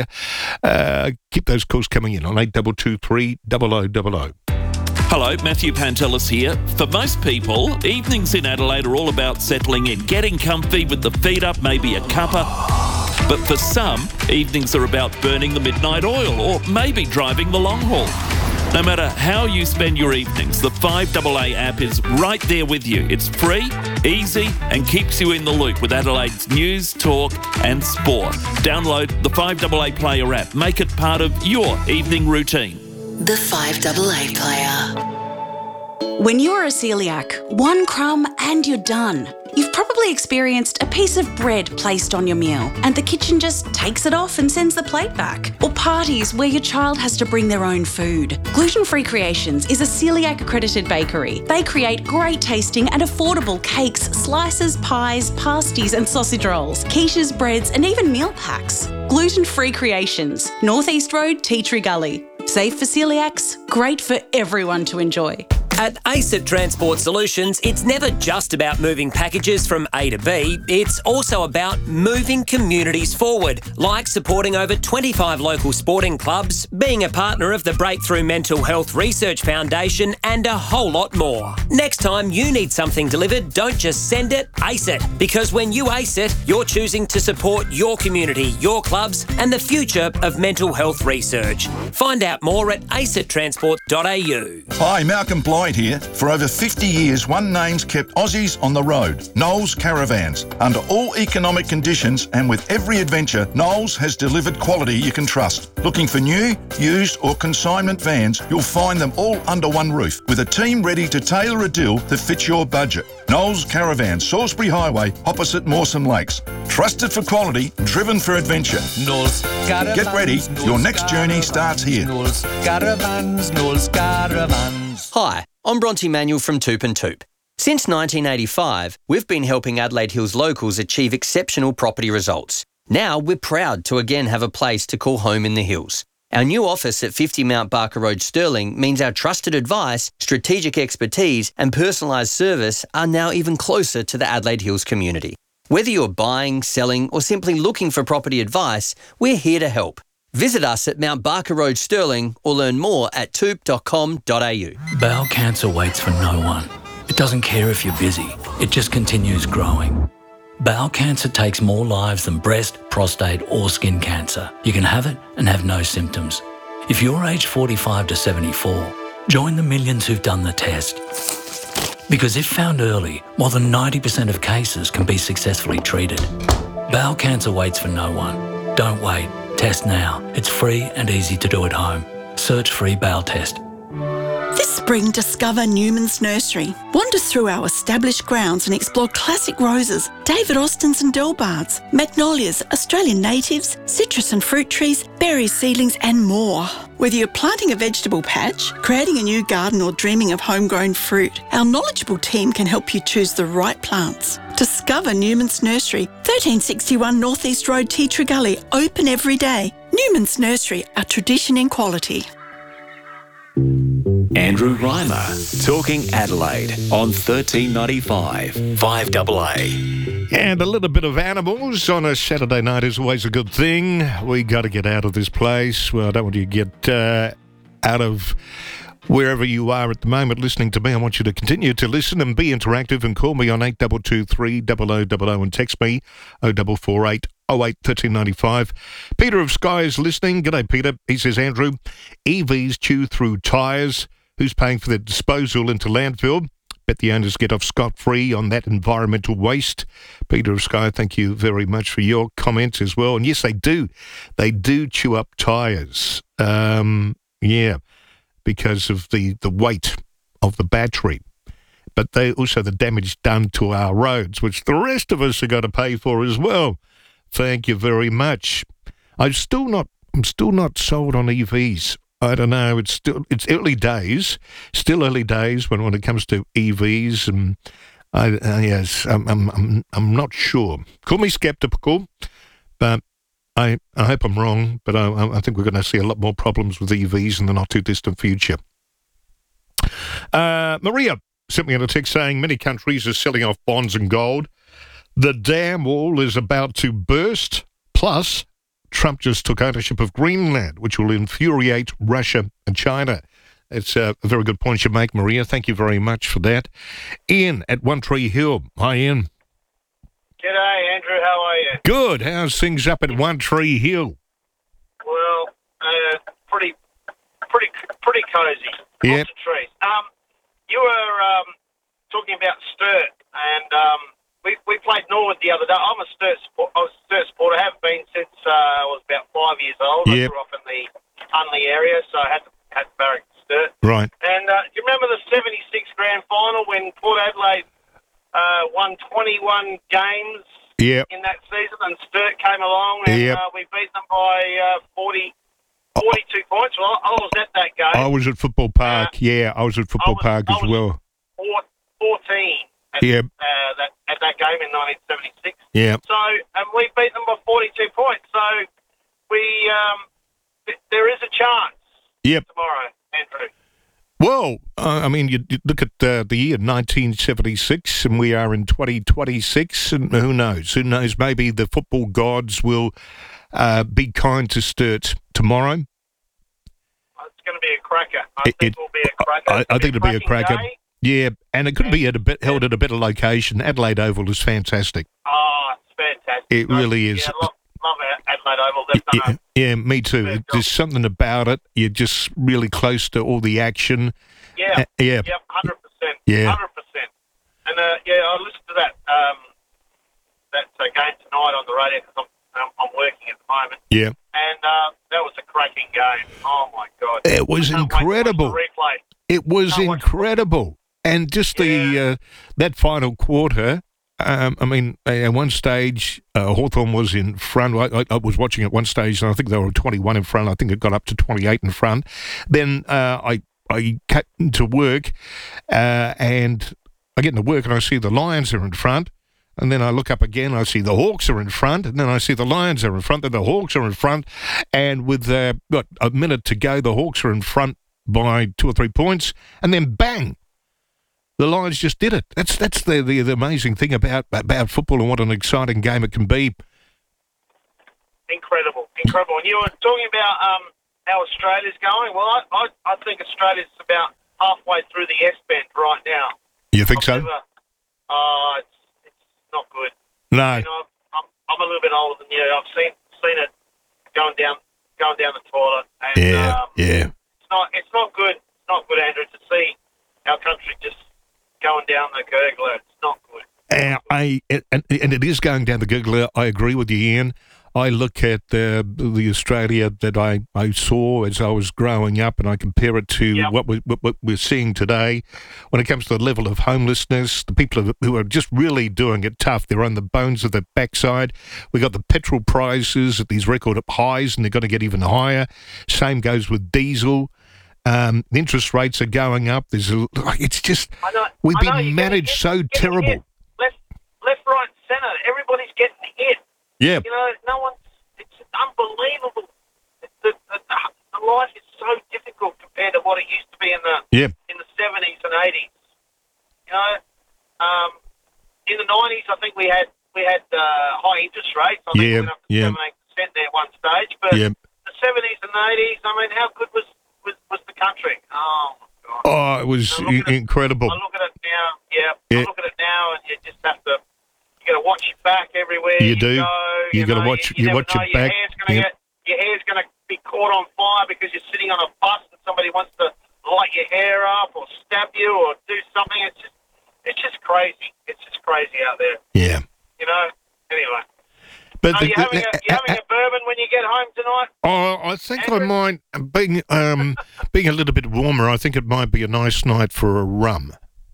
Speaker 1: Uh, keep those calls coming in on eight two two three, double oh double oh.
Speaker 4: Hello, Matthew Pantelis here. For most people, evenings in Adelaide are all about settling in, getting comfy with the feet up, maybe a cuppa. But for some, evenings are about burning the midnight oil or maybe driving the long haul. No matter how you spend your evenings, the five A A app is right there with you. It's free, easy, and keeps you in the loop with Adelaide's news, talk, and sport. Download the five A A Player app. Make it part of your evening routine.
Speaker 22: The five A A Player.
Speaker 5: When you're a celiac, one crumb and you're done. You've probably experienced a piece of bread placed on your meal and the kitchen just takes it off and sends the plate back. Or parties where your child has to bring their own food. Gluten Free Creations is a celiac accredited bakery. They create great tasting and affordable cakes, slices, pies, pasties and sausage rolls, quiches, breads and even meal packs. Gluten Free Creations, North East Road, Tea Tree Gully. Safe for celiacs, great for everyone to enjoy.
Speaker 6: At ACET Transport Solutions, it's never just about moving packages from A to B, it's also about moving communities forward, like supporting over twenty-five local sporting clubs, being a partner of the Breakthrough Mental Health Research Foundation, and a whole lot more. Next time you need something delivered, don't just send it, ace it. Because when you ace it, you're choosing to support your community, your clubs, and the future of mental health research. Find out more at acet transport dot a u.
Speaker 7: Hi, Malcolm Blythe here. For over fifty years, one name's kept Aussies on the road, Knowles Caravans. Under all economic conditions and with every adventure, Knowles has delivered quality you can trust. Looking for new, used or consignment vans, you'll find them all under one roof with a team ready to tailor a deal that fits your budget. Knowles Caravans, Salisbury Highway, opposite Mawson Lakes. Trusted for quality, driven for adventure.
Speaker 8: Knowles Caravans.
Speaker 7: Get ready, your next journey starts here.
Speaker 8: Knowles Caravans, Knowles Caravans.
Speaker 6: Hi, I'm Bronte Manuel from Toop and Toop. Since nineteen eighty-five, we've been helping Adelaide Hills locals achieve exceptional property results. Now we're proud to again have a place to call home in the hills. Our new office at fifty Mount Barker Road, Stirling, means our trusted advice, strategic expertise and personalised service are now even closer to the Adelaide Hills community. Whether you're buying, selling or simply looking for property advice, we're here to help. Visit us at Mount Barker Road, Stirling or learn more at toop dot com dot a u.
Speaker 9: Bowel cancer waits for no one. It doesn't care if you're busy. It just continues growing. Bowel cancer takes more lives than breast, prostate or skin cancer. You can have it and have no symptoms. If you're aged forty-five to seventy-four, join the millions who've done the test. Because if found early, more than ninety percent of cases can be successfully treated. Bowel cancer waits for no one. Don't wait. Test now. It's free and easy to do at home. Search free bowel test.
Speaker 10: This spring, discover Newman's Nursery. Wander through our established grounds and explore classic roses, David Austins and Delbards, magnolias, Australian natives, citrus and fruit trees, berry seedlings and more. Whether you're planting a vegetable patch, creating a new garden or dreaming of homegrown fruit, our knowledgeable team can help you choose the right plants. Discover Newman's Nursery, thirteen sixty-one North East Road, Teatree Gully, open every day. Newman's Nursery, a tradition in quality.
Speaker 3: Andrew Reimer, talking Adelaide on thirteen ninety-five, five A A.
Speaker 1: And a little bit of animals on a Saturday night is always a good thing. We got to get out of this place. Well, I don't want you to get uh, out of wherever you are at the moment listening to me. I want you to continue to listen and be interactive and call me on eight two two three, zero zero zero zero and text me oh four four eight oh eight one three nine five. Peter of Sky is listening. G'day, Peter. He says, Andrew, E Vs chew through tyres. Who's paying for their disposal into landfill? Bet the owners get off scot-free on that environmental waste. Peter of Sky, thank you very much for your comments as well. And yes, they do. They do chew up tyres. Um, yeah, because of the, the weight of the battery. But they also the damage done to our roads, which the rest of us are going to pay for as well. Thank you very much. I'm still not. I'm still not sold on E Vs. I don't know. It's still it's early days. Still early days when when it comes to E Vs, and I uh, yes, I'm I'm I'm I'm not sure. Call me skeptical, but I I hope I'm wrong. But I I think we're going to see a lot more problems with E Vs in the not too distant future. Uh, Maria sent me a text saying many countries are selling off bonds and gold. The dam wall is about to burst. Plus, Trump just took ownership of Greenland, which will infuriate Russia and China. It's a very good point you make, Maria. Thank you very much for that. Ian at One Tree Hill. Hi, Ian.
Speaker 11: G'day, Andrew. How are you?
Speaker 1: Good. How's things up at One Tree Hill?
Speaker 11: Well, uh, pretty, pretty, pretty cosy.
Speaker 1: Yep.
Speaker 11: Lots of trees. Um, you were um, talking about Sturt, and um, we we played Norwood the other day. I'm a Sturt support, I was a Sturt supporter. I have been since uh, I was about five years old.
Speaker 1: Yep.
Speaker 11: I grew up in the Unley area, so I had to had to barrack Sturt.
Speaker 1: Right.
Speaker 11: And uh, do you remember the seventy-six grand final when Port Adelaide uh, won twenty-one games
Speaker 1: yep.
Speaker 11: in that season, and Sturt came along, and
Speaker 1: yep.
Speaker 11: uh, we beat them by uh, forty, forty-two oh. points. Well, I was at that game.
Speaker 1: I was at Football Park. Uh, yeah, I was at Football
Speaker 11: was,
Speaker 1: Park as well.
Speaker 11: Four, fourteen at,
Speaker 1: yep.
Speaker 11: uh, that, at that game in nineteen seventy-six.
Speaker 1: Yeah.
Speaker 11: So, and we beat them by forty-two points. So, we um, th- there is a chance
Speaker 1: yep.
Speaker 11: tomorrow, Andrew.
Speaker 1: Well, uh, I mean, you, you look at uh, the year nineteen seventy-six, and we are in twenty twenty-six, and who knows? Who knows? Maybe the football gods will uh, be kind to Sturt tomorrow.
Speaker 11: It's going to be a cracker. I
Speaker 1: it,
Speaker 11: think
Speaker 1: it
Speaker 11: will be a cracker.
Speaker 1: I, I think it'll be a cracker.
Speaker 11: Day.
Speaker 1: Yeah, and it could be at a bit, held at a better location. Adelaide Oval is fantastic.
Speaker 11: Oh, it's fantastic.
Speaker 1: It really is.
Speaker 11: Yeah, love, love Adelaide Oval. They've done
Speaker 1: yeah, yeah, me too. There's something about it. You're just really close to all the action.
Speaker 11: Yeah,
Speaker 1: uh, yeah,
Speaker 11: yeah, hundred percent.
Speaker 1: Yeah,
Speaker 11: hundred percent. And uh, yeah, I listened to that um, that uh, game tonight on the radio because I'm um, I'm working at the moment.
Speaker 1: Yeah,
Speaker 11: and uh, that was a cracking game. Oh my god,
Speaker 1: it was incredible. It was incredible, and just the uh, that final quarter. Um, I mean, at one stage, uh, Hawthorn was in front. I, I, I was watching at one stage, and I think they were twenty-one in front. I think it got up to twenty-eight in front. Then uh, I I cut into work, uh, and I get into work, and I see the Lions are in front. And then I look up again, I see the Hawks are in front, and then I see the Lions are in front, then the Hawks are in front. And with uh, got a minute to go, the Hawks are in front by two or three points, and then bang! The Lions just did it. That's that's the, the the amazing thing about about football and what an exciting game it can be.
Speaker 11: Incredible, incredible. And you were talking about um, how Australia's going. Well, I, I I think Australia's about halfway through the S-bend right now.
Speaker 1: You think so?
Speaker 11: Uh, it's it's not good.
Speaker 1: No.
Speaker 11: You know, I'm I'm a little bit older than you. I've seen seen it going down going down the toilet. And,
Speaker 1: yeah,
Speaker 11: um,
Speaker 1: yeah.
Speaker 11: It's not it's not good. It's not good, Andrew, to see our country just going down the gurgler. It's not good.
Speaker 1: Uh, I and, and it is going down the gurgler. I agree with you, Ian. I look at the the Australia that I, I saw as I was growing up, and I compare it to
Speaker 11: yep.
Speaker 1: what, we, what, what we're seeing today when it comes to the level of homelessness. The people who are just really doing it tough. They're on the bones of their backside. We got the petrol prices at these record highs, and they're going to get even higher. Same goes with diesel. Um, the interest rates are going up. There's a, it's just
Speaker 11: I know,
Speaker 1: we've
Speaker 11: I know,
Speaker 1: been managed
Speaker 11: get,
Speaker 1: so terrible.
Speaker 11: Hit. Left, left, right, centre. Everybody's getting hit.
Speaker 1: Yeah.
Speaker 11: You know, no one's. It's unbelievable. The, the, the, the life is so difficult compared to what it used to be in the
Speaker 1: yeah.
Speaker 11: in the seventies and eighties. You know, um, in the nineties, I think we had we had uh, high interest rates. I think
Speaker 1: yeah.
Speaker 11: we went up to
Speaker 1: yeah.
Speaker 11: seven, eight percent there at one stage. But
Speaker 1: yeah.
Speaker 11: the seventies and eighties, I mean, how good was was, was the country? Oh my God!
Speaker 1: Oh, it was I- incredible.
Speaker 11: It, I look at it now. Yeah,
Speaker 1: yeah.
Speaker 11: I look at it now, and you just have to. You got to watch your back everywhere
Speaker 1: You
Speaker 11: you
Speaker 1: do.
Speaker 11: go.
Speaker 1: You,
Speaker 11: You,
Speaker 1: got to
Speaker 11: know,
Speaker 1: watch.
Speaker 11: You, you
Speaker 1: You watch
Speaker 11: know,
Speaker 1: your back.
Speaker 11: Hair's gonna
Speaker 1: Yep.
Speaker 11: get, your hair's going to be caught on fire because you're sitting on a bus and somebody wants to light your hair up or stab you or do something. It's just, it's just crazy. It's just crazy out there.
Speaker 1: Yeah.
Speaker 11: You know. Anyway.
Speaker 1: But
Speaker 11: Are
Speaker 1: the,
Speaker 11: you having,
Speaker 1: the,
Speaker 11: a, you having a bourbon when you get home tonight?
Speaker 1: Oh, I think I might being um being a little bit warmer. I think it might be a nice night for a rum.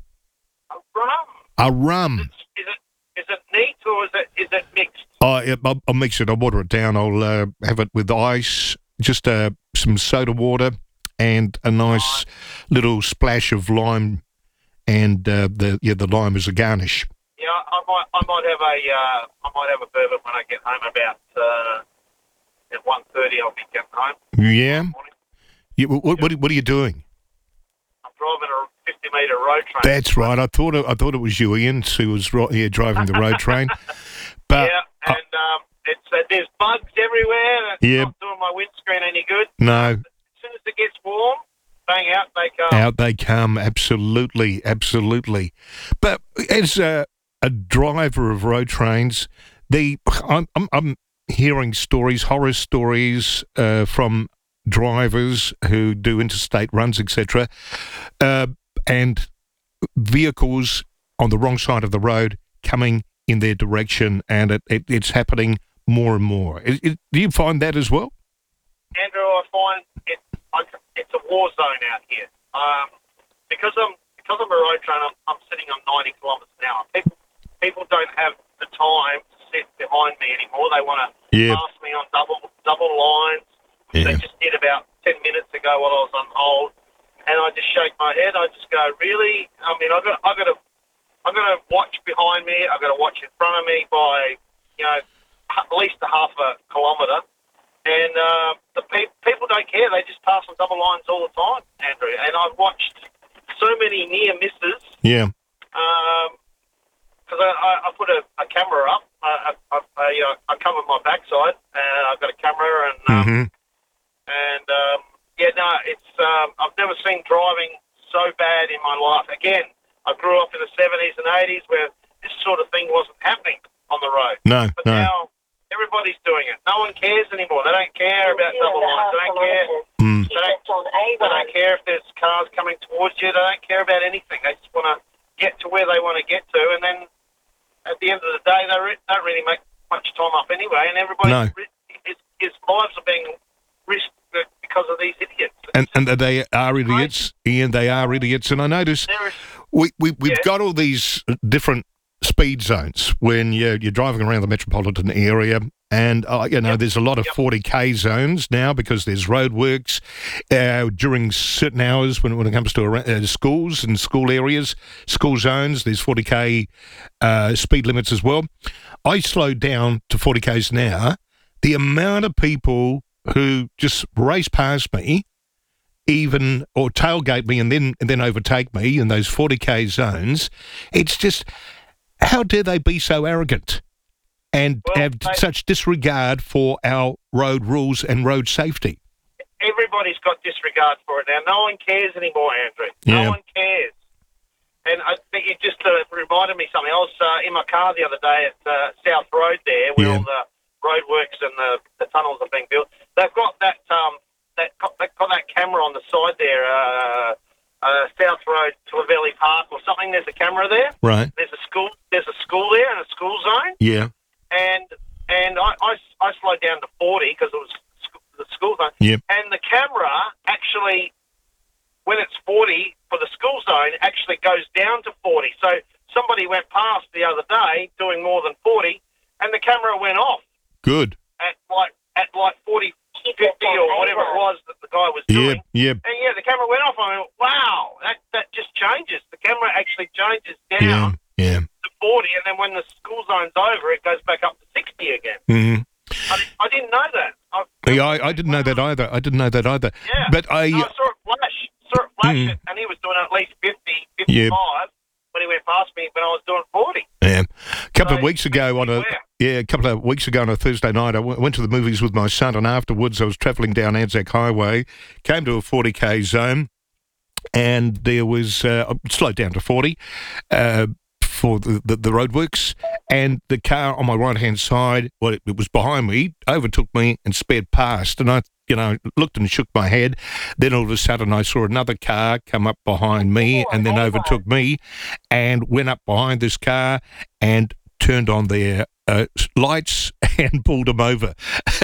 Speaker 11: A rum.
Speaker 1: A rum.
Speaker 11: Is it is it neat or is it is it mixed?
Speaker 1: Oh, yeah, I'll, I'll mix it. I'll water it down. I'll uh, have it with ice, just uh, some soda water, and a nice little splash of lime, and uh, the yeah the lime as a garnish.
Speaker 11: Yeah, I might I might have a uh, I might have a bourbon when I get home about uh, at one thirty. I'll be getting home.
Speaker 1: Yeah. yeah what, what, what are you doing?
Speaker 11: I'm driving a fifty metre road train.
Speaker 1: That's right. I thought it, I thought it was you, Ian, who was right here driving the road train. But
Speaker 11: yeah, and um, it's uh, there's bugs everywhere. It's
Speaker 1: Yep.
Speaker 11: not doing my windscreen any good.
Speaker 1: no,
Speaker 11: As soon as it gets warm, bang out they come.
Speaker 1: out they come. Absolutely, absolutely. But as a, a driver of road trains, the I'm, I'm, I'm hearing stories, horror stories uh, from drivers who do interstate runs, et cetera, uh, and vehicles on the wrong side of the road coming in their direction, and it, it, it's happening more and more. It, it, do you find that as well?
Speaker 11: Andrew, I find it I, it's a war zone out here. Um, because I'm because I'm a road train, I'm, I'm sitting on ninety kilometres an hour. People people don't have the time to sit behind me anymore. They want to
Speaker 1: Yeah.
Speaker 11: pass me on double double lines, which they just did about ten minutes ago while I was on hold. And I just shake my head. I just go, really? I mean, I got I got to I got to watch behind me. I got to watch in front of me by you know at least a half a kilometre. And uh, the pe- people don't care. They just pass on double lines all the time, Andrew. And I've watched so many near misses.
Speaker 1: Yeah.
Speaker 11: Because I, I, I put a, a camera up. I, I, I, uh, I cover my backside, and I've got a camera. And um,
Speaker 1: Mm-hmm.
Speaker 11: and um, yeah, no, it's um, I've never seen driving so bad in my life. Again, I grew up in the seventies and eighties where this sort of thing wasn't happening on the road.
Speaker 1: No,
Speaker 11: But
Speaker 1: no.
Speaker 11: now everybody's doing it. No one cares anymore. They don't care about double lines. They don't care.
Speaker 1: Mm.
Speaker 11: They don't, they don't care if there's cars coming towards you. They don't care about anything. They just want to get to where they want to get to, and then at the end of the day, they re- don't really make much time up anyway. And everybody,
Speaker 1: No.
Speaker 11: his, his lives are being risked because of these idiots.
Speaker 1: And and they are idiots, Ian. They are idiots. And I notice we, we we've
Speaker 11: Yeah.
Speaker 1: got all these different speed zones when you're, you're driving around the metropolitan area. And, uh, you know, yep. there's a lot of yep. forty K zones now because there's roadworks uh, during certain hours when, when it comes to uh, schools and school areas, school zones. There's forty K uh, speed limits as well. I slowed down to forty Ks an hour. The amount of people who just race past me, even or tailgate me and then and then overtake me in those forty K zones, it's just, how dare they be so arrogant and well, have they, such disregard for our road rules and road safety?
Speaker 11: Everybody's got disregard for it now. No one cares anymore, Andrew.
Speaker 1: Yeah.
Speaker 11: No one cares. And I think it just uh, reminded me something. I was uh, in my car the other day at uh, South Road there, where
Speaker 1: yeah.
Speaker 11: all the roadworks and the, the tunnels are being built. They've got that um that got, they've got that camera on the side there, uh, uh, South Road, Clavelli Park or something. There's a camera there.
Speaker 1: Right.
Speaker 11: There's a school. There's a school there and a school zone.
Speaker 1: Yeah.
Speaker 11: And and I, I, I slowed down to forty because it was sc- the school zone.
Speaker 1: Yep.
Speaker 11: And the camera actually, when it's forty for the school zone, actually goes down to forty. So somebody went past the other day doing more than forty, and the camera went off.
Speaker 1: Good.
Speaker 11: At like at like forty, fifty or whatever it was that the guy was doing.
Speaker 1: Yep, yep.
Speaker 11: And yeah, the camera went off. I went, wow, that that just changes. The camera actually changes down
Speaker 1: Yeah, yeah.
Speaker 11: to forty, and then when the school zone's over, it goes back up to sixty again.
Speaker 1: Mm-hmm.
Speaker 11: I, I didn't know that. I,
Speaker 1: Yeah, I, I didn't know that either. I didn't know that either.
Speaker 11: Yeah.
Speaker 1: But I...
Speaker 11: No, I saw it flash. Saw it flash,
Speaker 1: Mm.
Speaker 11: it, and he was doing at least fifty, fifty-five when he went past me when I was doing forty.
Speaker 1: Yeah. A couple
Speaker 11: So,
Speaker 1: of weeks ago on a
Speaker 11: beware.
Speaker 1: yeah, a couple of weeks ago on a Thursday night, I w- went to the movies with my son, and afterwards I was travelling down Anzac Highway, came to a forty K zone, and there was uh, I slowed down to forty uh, for the, the the roadworks, and the car on my right hand side, well, it, it was behind me, overtook me and sped past, and I. You know, looked and shook my head. Then all of a sudden I saw another car come up behind me and then overtook me and went up behind this car and turned on their uh, lights and pulled them over.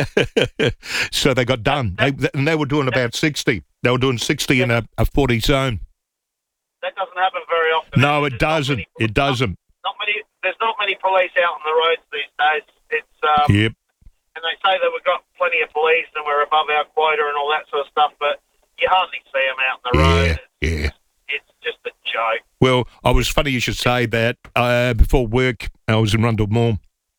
Speaker 1: So they got done. They, and they were doing about sixty. They were doing sixty in a, a forty zone.
Speaker 11: That doesn't happen very often.
Speaker 1: No, it doesn't. It doesn't.
Speaker 11: Not many. There's not many police out on the roads these days. It's um,
Speaker 1: Yep.
Speaker 11: and they say that we've got plenty of police and we're above our quota and all that sort of stuff, but you hardly see them out on the road.
Speaker 1: Yeah, yeah.
Speaker 11: It's just a joke.
Speaker 1: Well, I was funny you should say that. Uh, before work, I was in Rundle Mall,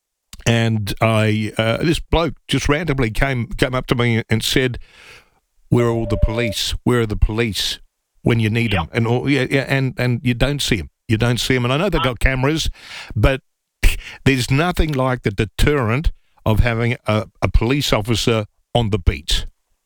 Speaker 1: and I uh, this bloke just randomly came came up to me and said, "Where are all the police? Where are the police when you need
Speaker 11: Yep.
Speaker 1: them?" And all, yeah, yeah, and and you don't see them. You don't see them. And I know they've got cameras, but there's nothing like the deterrent of having a, a police officer on the beat.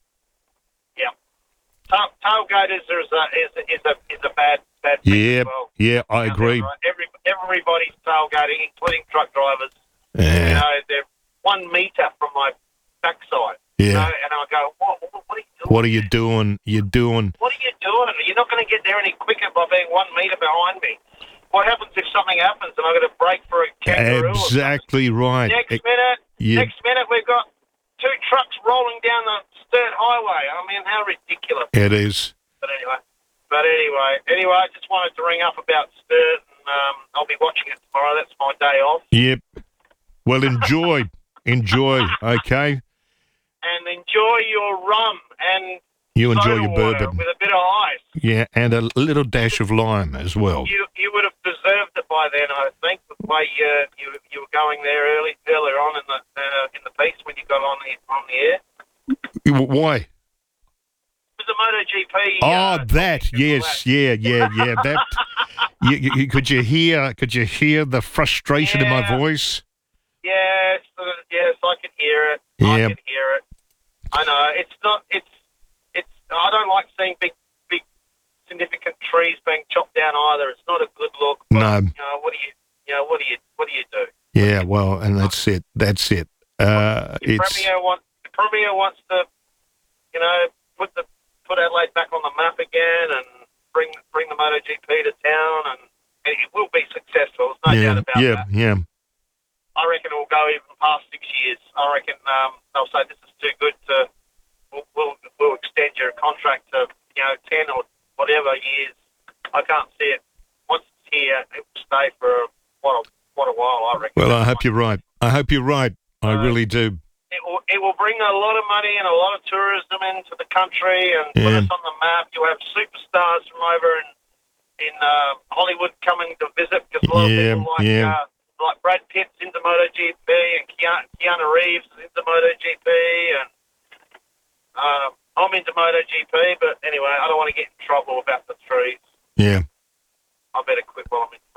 Speaker 11: Yeah. Tail, tailgaters is a, is, is a, is a bad, bad thing
Speaker 1: Yeah,
Speaker 11: as well.
Speaker 1: yeah, I agree.
Speaker 11: Right? Every, everybody's tailgating, including truck drivers.
Speaker 1: Yeah.
Speaker 11: You know, they're one metre from my backside.
Speaker 1: Yeah.
Speaker 11: You know, and I go, what, what, what are you doing?
Speaker 1: What are you doing? You're doing...
Speaker 11: What are you doing? You're not going to get there any quicker by being one metre behind me. What happens if something happens and I've got to brake for a kangaroo?
Speaker 1: Exactly right.
Speaker 11: Next
Speaker 1: It-
Speaker 11: minute,
Speaker 1: yeah.
Speaker 11: next minute we've got two trucks rolling down the Sturt Highway. I mean, how ridiculous.
Speaker 1: It is.
Speaker 11: But anyway, but anyway, anyway, I just wanted to ring up about Sturt, and um, I'll be watching it tomorrow. That's my day off.
Speaker 1: Yep. Well, enjoy. enjoy, okay?
Speaker 11: And enjoy your rum and
Speaker 1: You enjoy
Speaker 11: soda
Speaker 1: your
Speaker 11: water
Speaker 1: bourbon.
Speaker 11: with a bit of ice.
Speaker 1: Yeah, and a little dash of lime as well.
Speaker 11: You you would have deserved it by then, I think, the way you you, you were going there early earlier on in the uh, in the piece when you got on the on the air.
Speaker 1: Why?
Speaker 11: With the MotoGP.
Speaker 1: Oh,
Speaker 11: uh,
Speaker 1: that. Yes, yeah, yeah, yeah. That. you, you, could you hear? Could you hear the frustration in my
Speaker 11: Yeah.
Speaker 1: voice?
Speaker 11: Yes, uh, yes, I can hear it. I
Speaker 1: Yeah.
Speaker 11: can hear it. I know it's not. It's it's. I don't like seeing big, big, significant trees being chopped down either. It's not a good look. But,
Speaker 1: No.
Speaker 11: You know what do you? You know what do you? What do you do?
Speaker 1: Yeah. Well, and that's it. That's it. Uh,
Speaker 11: The
Speaker 1: it's
Speaker 11: Premier wants. The Premier wants to, you know, put the put Adelaide back on the map again and bring bring the MotoGP to town, and it will be successful. There's no
Speaker 1: yeah,
Speaker 11: doubt about
Speaker 1: yeah,
Speaker 11: that.
Speaker 1: yeah.
Speaker 11: I reckon it will go even past six years. I reckon um, they'll say this is too good to. We'll, we'll we'll extend your contract to you know ten or whatever years. I can't see it. Once it's here, it will stay for what a, what quite a while, I reckon.
Speaker 1: Well, I hope you're right. I hope you're right. I uh, really do.
Speaker 11: It will, it will bring a lot of money and a lot of tourism into the country and
Speaker 1: yeah.
Speaker 11: put us on the map. You'll have superstars from over in, in uh, Hollywood coming to visit because a lot
Speaker 1: yeah,
Speaker 11: of people like,
Speaker 1: yeah.
Speaker 11: uh, like Brad Pitt's into MotoGP and Keanu, Keanu Reeves is into MotoGP and um, I'm into MotoGP, but anyway, I don't want to get in trouble about the trees.
Speaker 1: Yeah.
Speaker 11: I better quit while I'm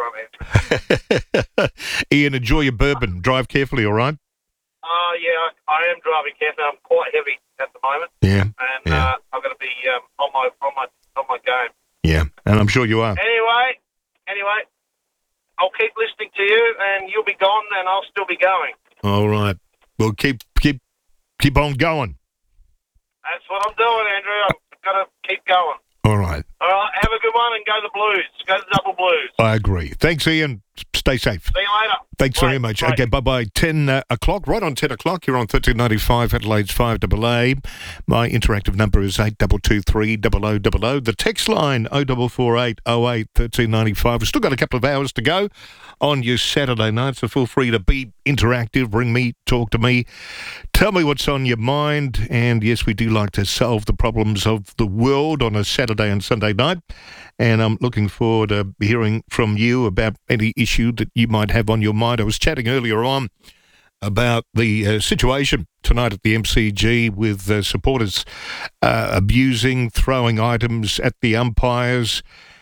Speaker 11: in front of
Speaker 1: Ian, enjoy your bourbon. Drive carefully, all right?
Speaker 11: Oh, uh, yeah, I, I am driving carefully. I'm quite heavy at the moment.
Speaker 1: Yeah.
Speaker 11: And
Speaker 1: yeah.
Speaker 11: Uh, I've got to be um, on my on my on my game.
Speaker 1: Yeah, and I'm sure you are.
Speaker 11: Anyway, anyway, I'll keep listening to you, and you'll be gone, and I'll still be going.
Speaker 1: All right. Well, keep keep keep on going.
Speaker 11: That's what I'm doing, Andrew. I've got to keep going.
Speaker 1: All right.
Speaker 11: All right. Have a good one, and go the Blues. Go the Double Blues.
Speaker 1: I agree. Thanks, Ian. Stay safe.
Speaker 11: See you later.
Speaker 1: Thanks
Speaker 11: bye.
Speaker 1: very much.
Speaker 11: Bye.
Speaker 1: Okay, bye-bye. ten uh, o'clock, right on ten o'clock. You're on thirteen ninety-five, Adelaide's five A A. My interactive number is eight two two three zero zero zero zero. The text line, oh four four eight oh eight one three nine five. We've still got a couple of hours to go on your Saturday night, so feel free to be interactive. Ring me, talk to me. Tell me what's on your mind. And, yes, we do like to solve the problems of the world on a Saturday and Sunday night. And I'm looking forward to hearing from you about any issue that you might have on your mind. I was chatting earlier on about the uh, situation tonight at the M C G with uh, supporters uh, abusing, throwing items at the umpires.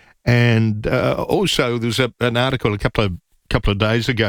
Speaker 1: And uh, also there's a, an article a couple of couple of days ago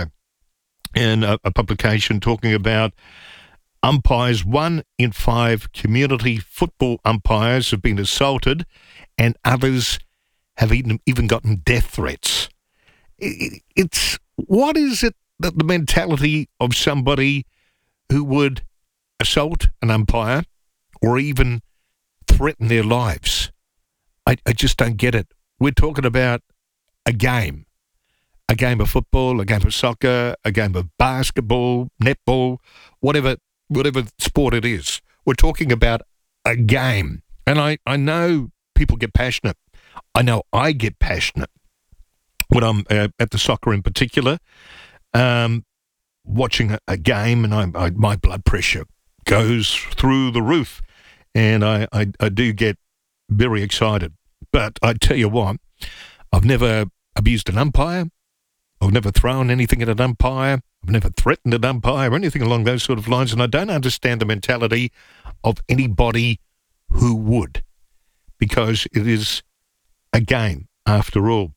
Speaker 1: in a, a publication talking about umpires. One in five community football umpires have been assaulted, and others have even, even gotten death threats. It, it's what is it that the mentality of somebody who would assault an umpire or even threaten their lives? I, I just don't get it. We're talking about a game, a game of football, a game of soccer, a game of basketball, netball, whatever, whatever sport it is. We're talking about a game. And I, I know people get passionate. I know I get passionate when I'm uh, at the soccer in particular, um, watching a, a game, and I, I, my blood pressure goes through the roof, and I, I, I do get very excited. But I tell you what, I've never abused an umpire. I've never thrown anything at an umpire. I've never threatened an umpire or anything along those sort of lines, and I don't understand the mentality of anybody who would, because it is a game after all.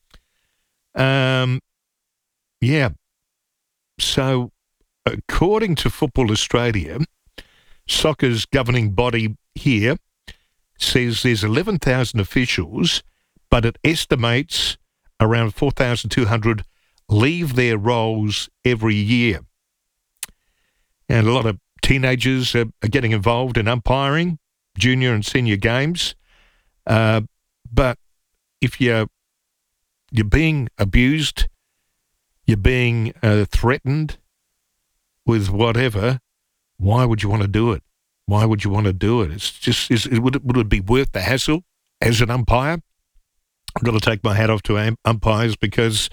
Speaker 1: Um, yeah. So, according to Football Australia, soccer's governing body here says there's eleven thousand officials, but it estimates around four thousand two hundred leave their roles every year. And a lot of teenagers are, are getting involved in umpiring, junior and senior games. Uh, but if you're, you're being abused, you're being uh, threatened with whatever, why would you want to do it? Why would you want to do it? It's just, is, it, would, it, would it be worth the hassle as an umpire? I've got to take my hat off to um, umpires because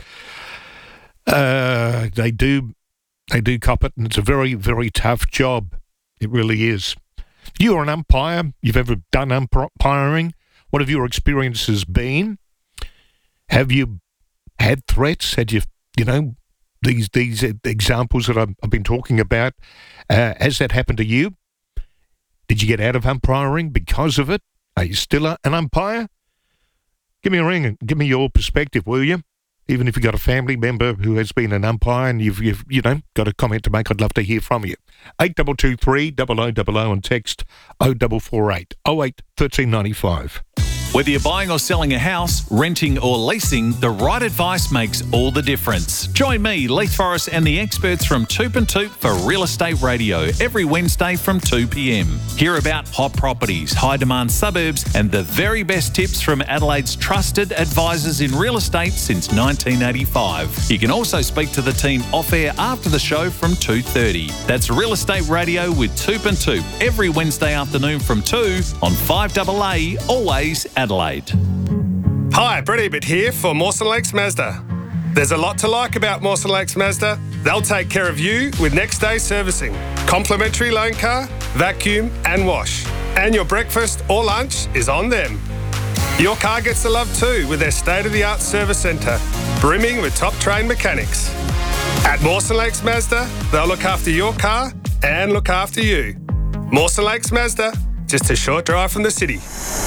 Speaker 1: uh, they do they do cop it, and it's a very, very tough job. It really is. If you're an umpire, you've ever done umpiring, what have your experiences been? Have you had threats? Had you, you know, these these examples that I've, I've been talking about? Uh, has that happened to you? Did you get out of umpiring because of it? Are you still a, an umpire? Give me a ring and give me your perspective, will you? Even if you've got a family member who has been an umpire and you've, you've you know, got a comment to make, I'd love to hear from you. eight two two three zero zero zero zero and text oh four four eight oh eight one three nine five.
Speaker 12: Whether you're buying or selling a house, renting or leasing, the right advice makes all the difference. Join me, Leith Forrest, and the experts from Toop and Toop for Real Estate Radio every Wednesday from two p.m. Hear about hot properties, high-demand suburbs, and the very best tips from Adelaide's trusted advisors in real estate since nineteen eighty-five. You can also speak to the team off-air after the show from two thirty. That's Real Estate Radio with Toop and Toop every Wednesday afternoon from two on five A A, always Adelaide.
Speaker 13: Hi, Brett Ebert here for Mawson Lakes Mazda. There's a lot to like about Mawson Lakes Mazda. They'll take care of you with next day servicing, complimentary loan car, vacuum and wash. And your breakfast or lunch is on them. Your car gets the love too with their state-of-the-art service centre, brimming with top-trained mechanics. At Mawson Lakes Mazda, they'll look after your car and look after you. Mawson Lakes Mazda, just a short drive from the city.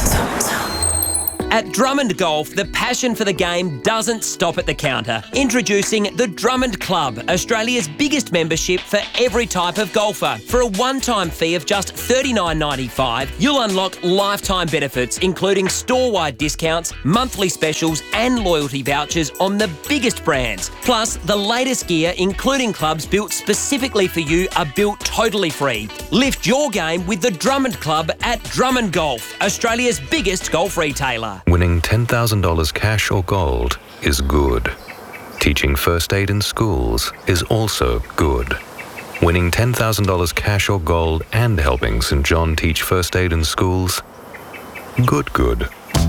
Speaker 6: At Drummond Golf, the passion for the game doesn't stop at the counter. Introducing the Drummond Club, Australia's biggest membership for every type of golfer. For a one-time fee of just thirty-nine ninety-five, you'll unlock lifetime benefits, including store-wide discounts, monthly specials and loyalty vouchers on the biggest brands. Plus, the latest gear, including clubs built specifically for you, are built totally free. Lift your game with the Drummond Club at Drummond Golf, Australia's biggest golf retailer.
Speaker 21: Winning ten thousand dollars cash or gold is good. Teaching first aid in schools is also good. Winning ten thousand dollars cash or gold and helping Saint John teach first aid in schools? Good, good.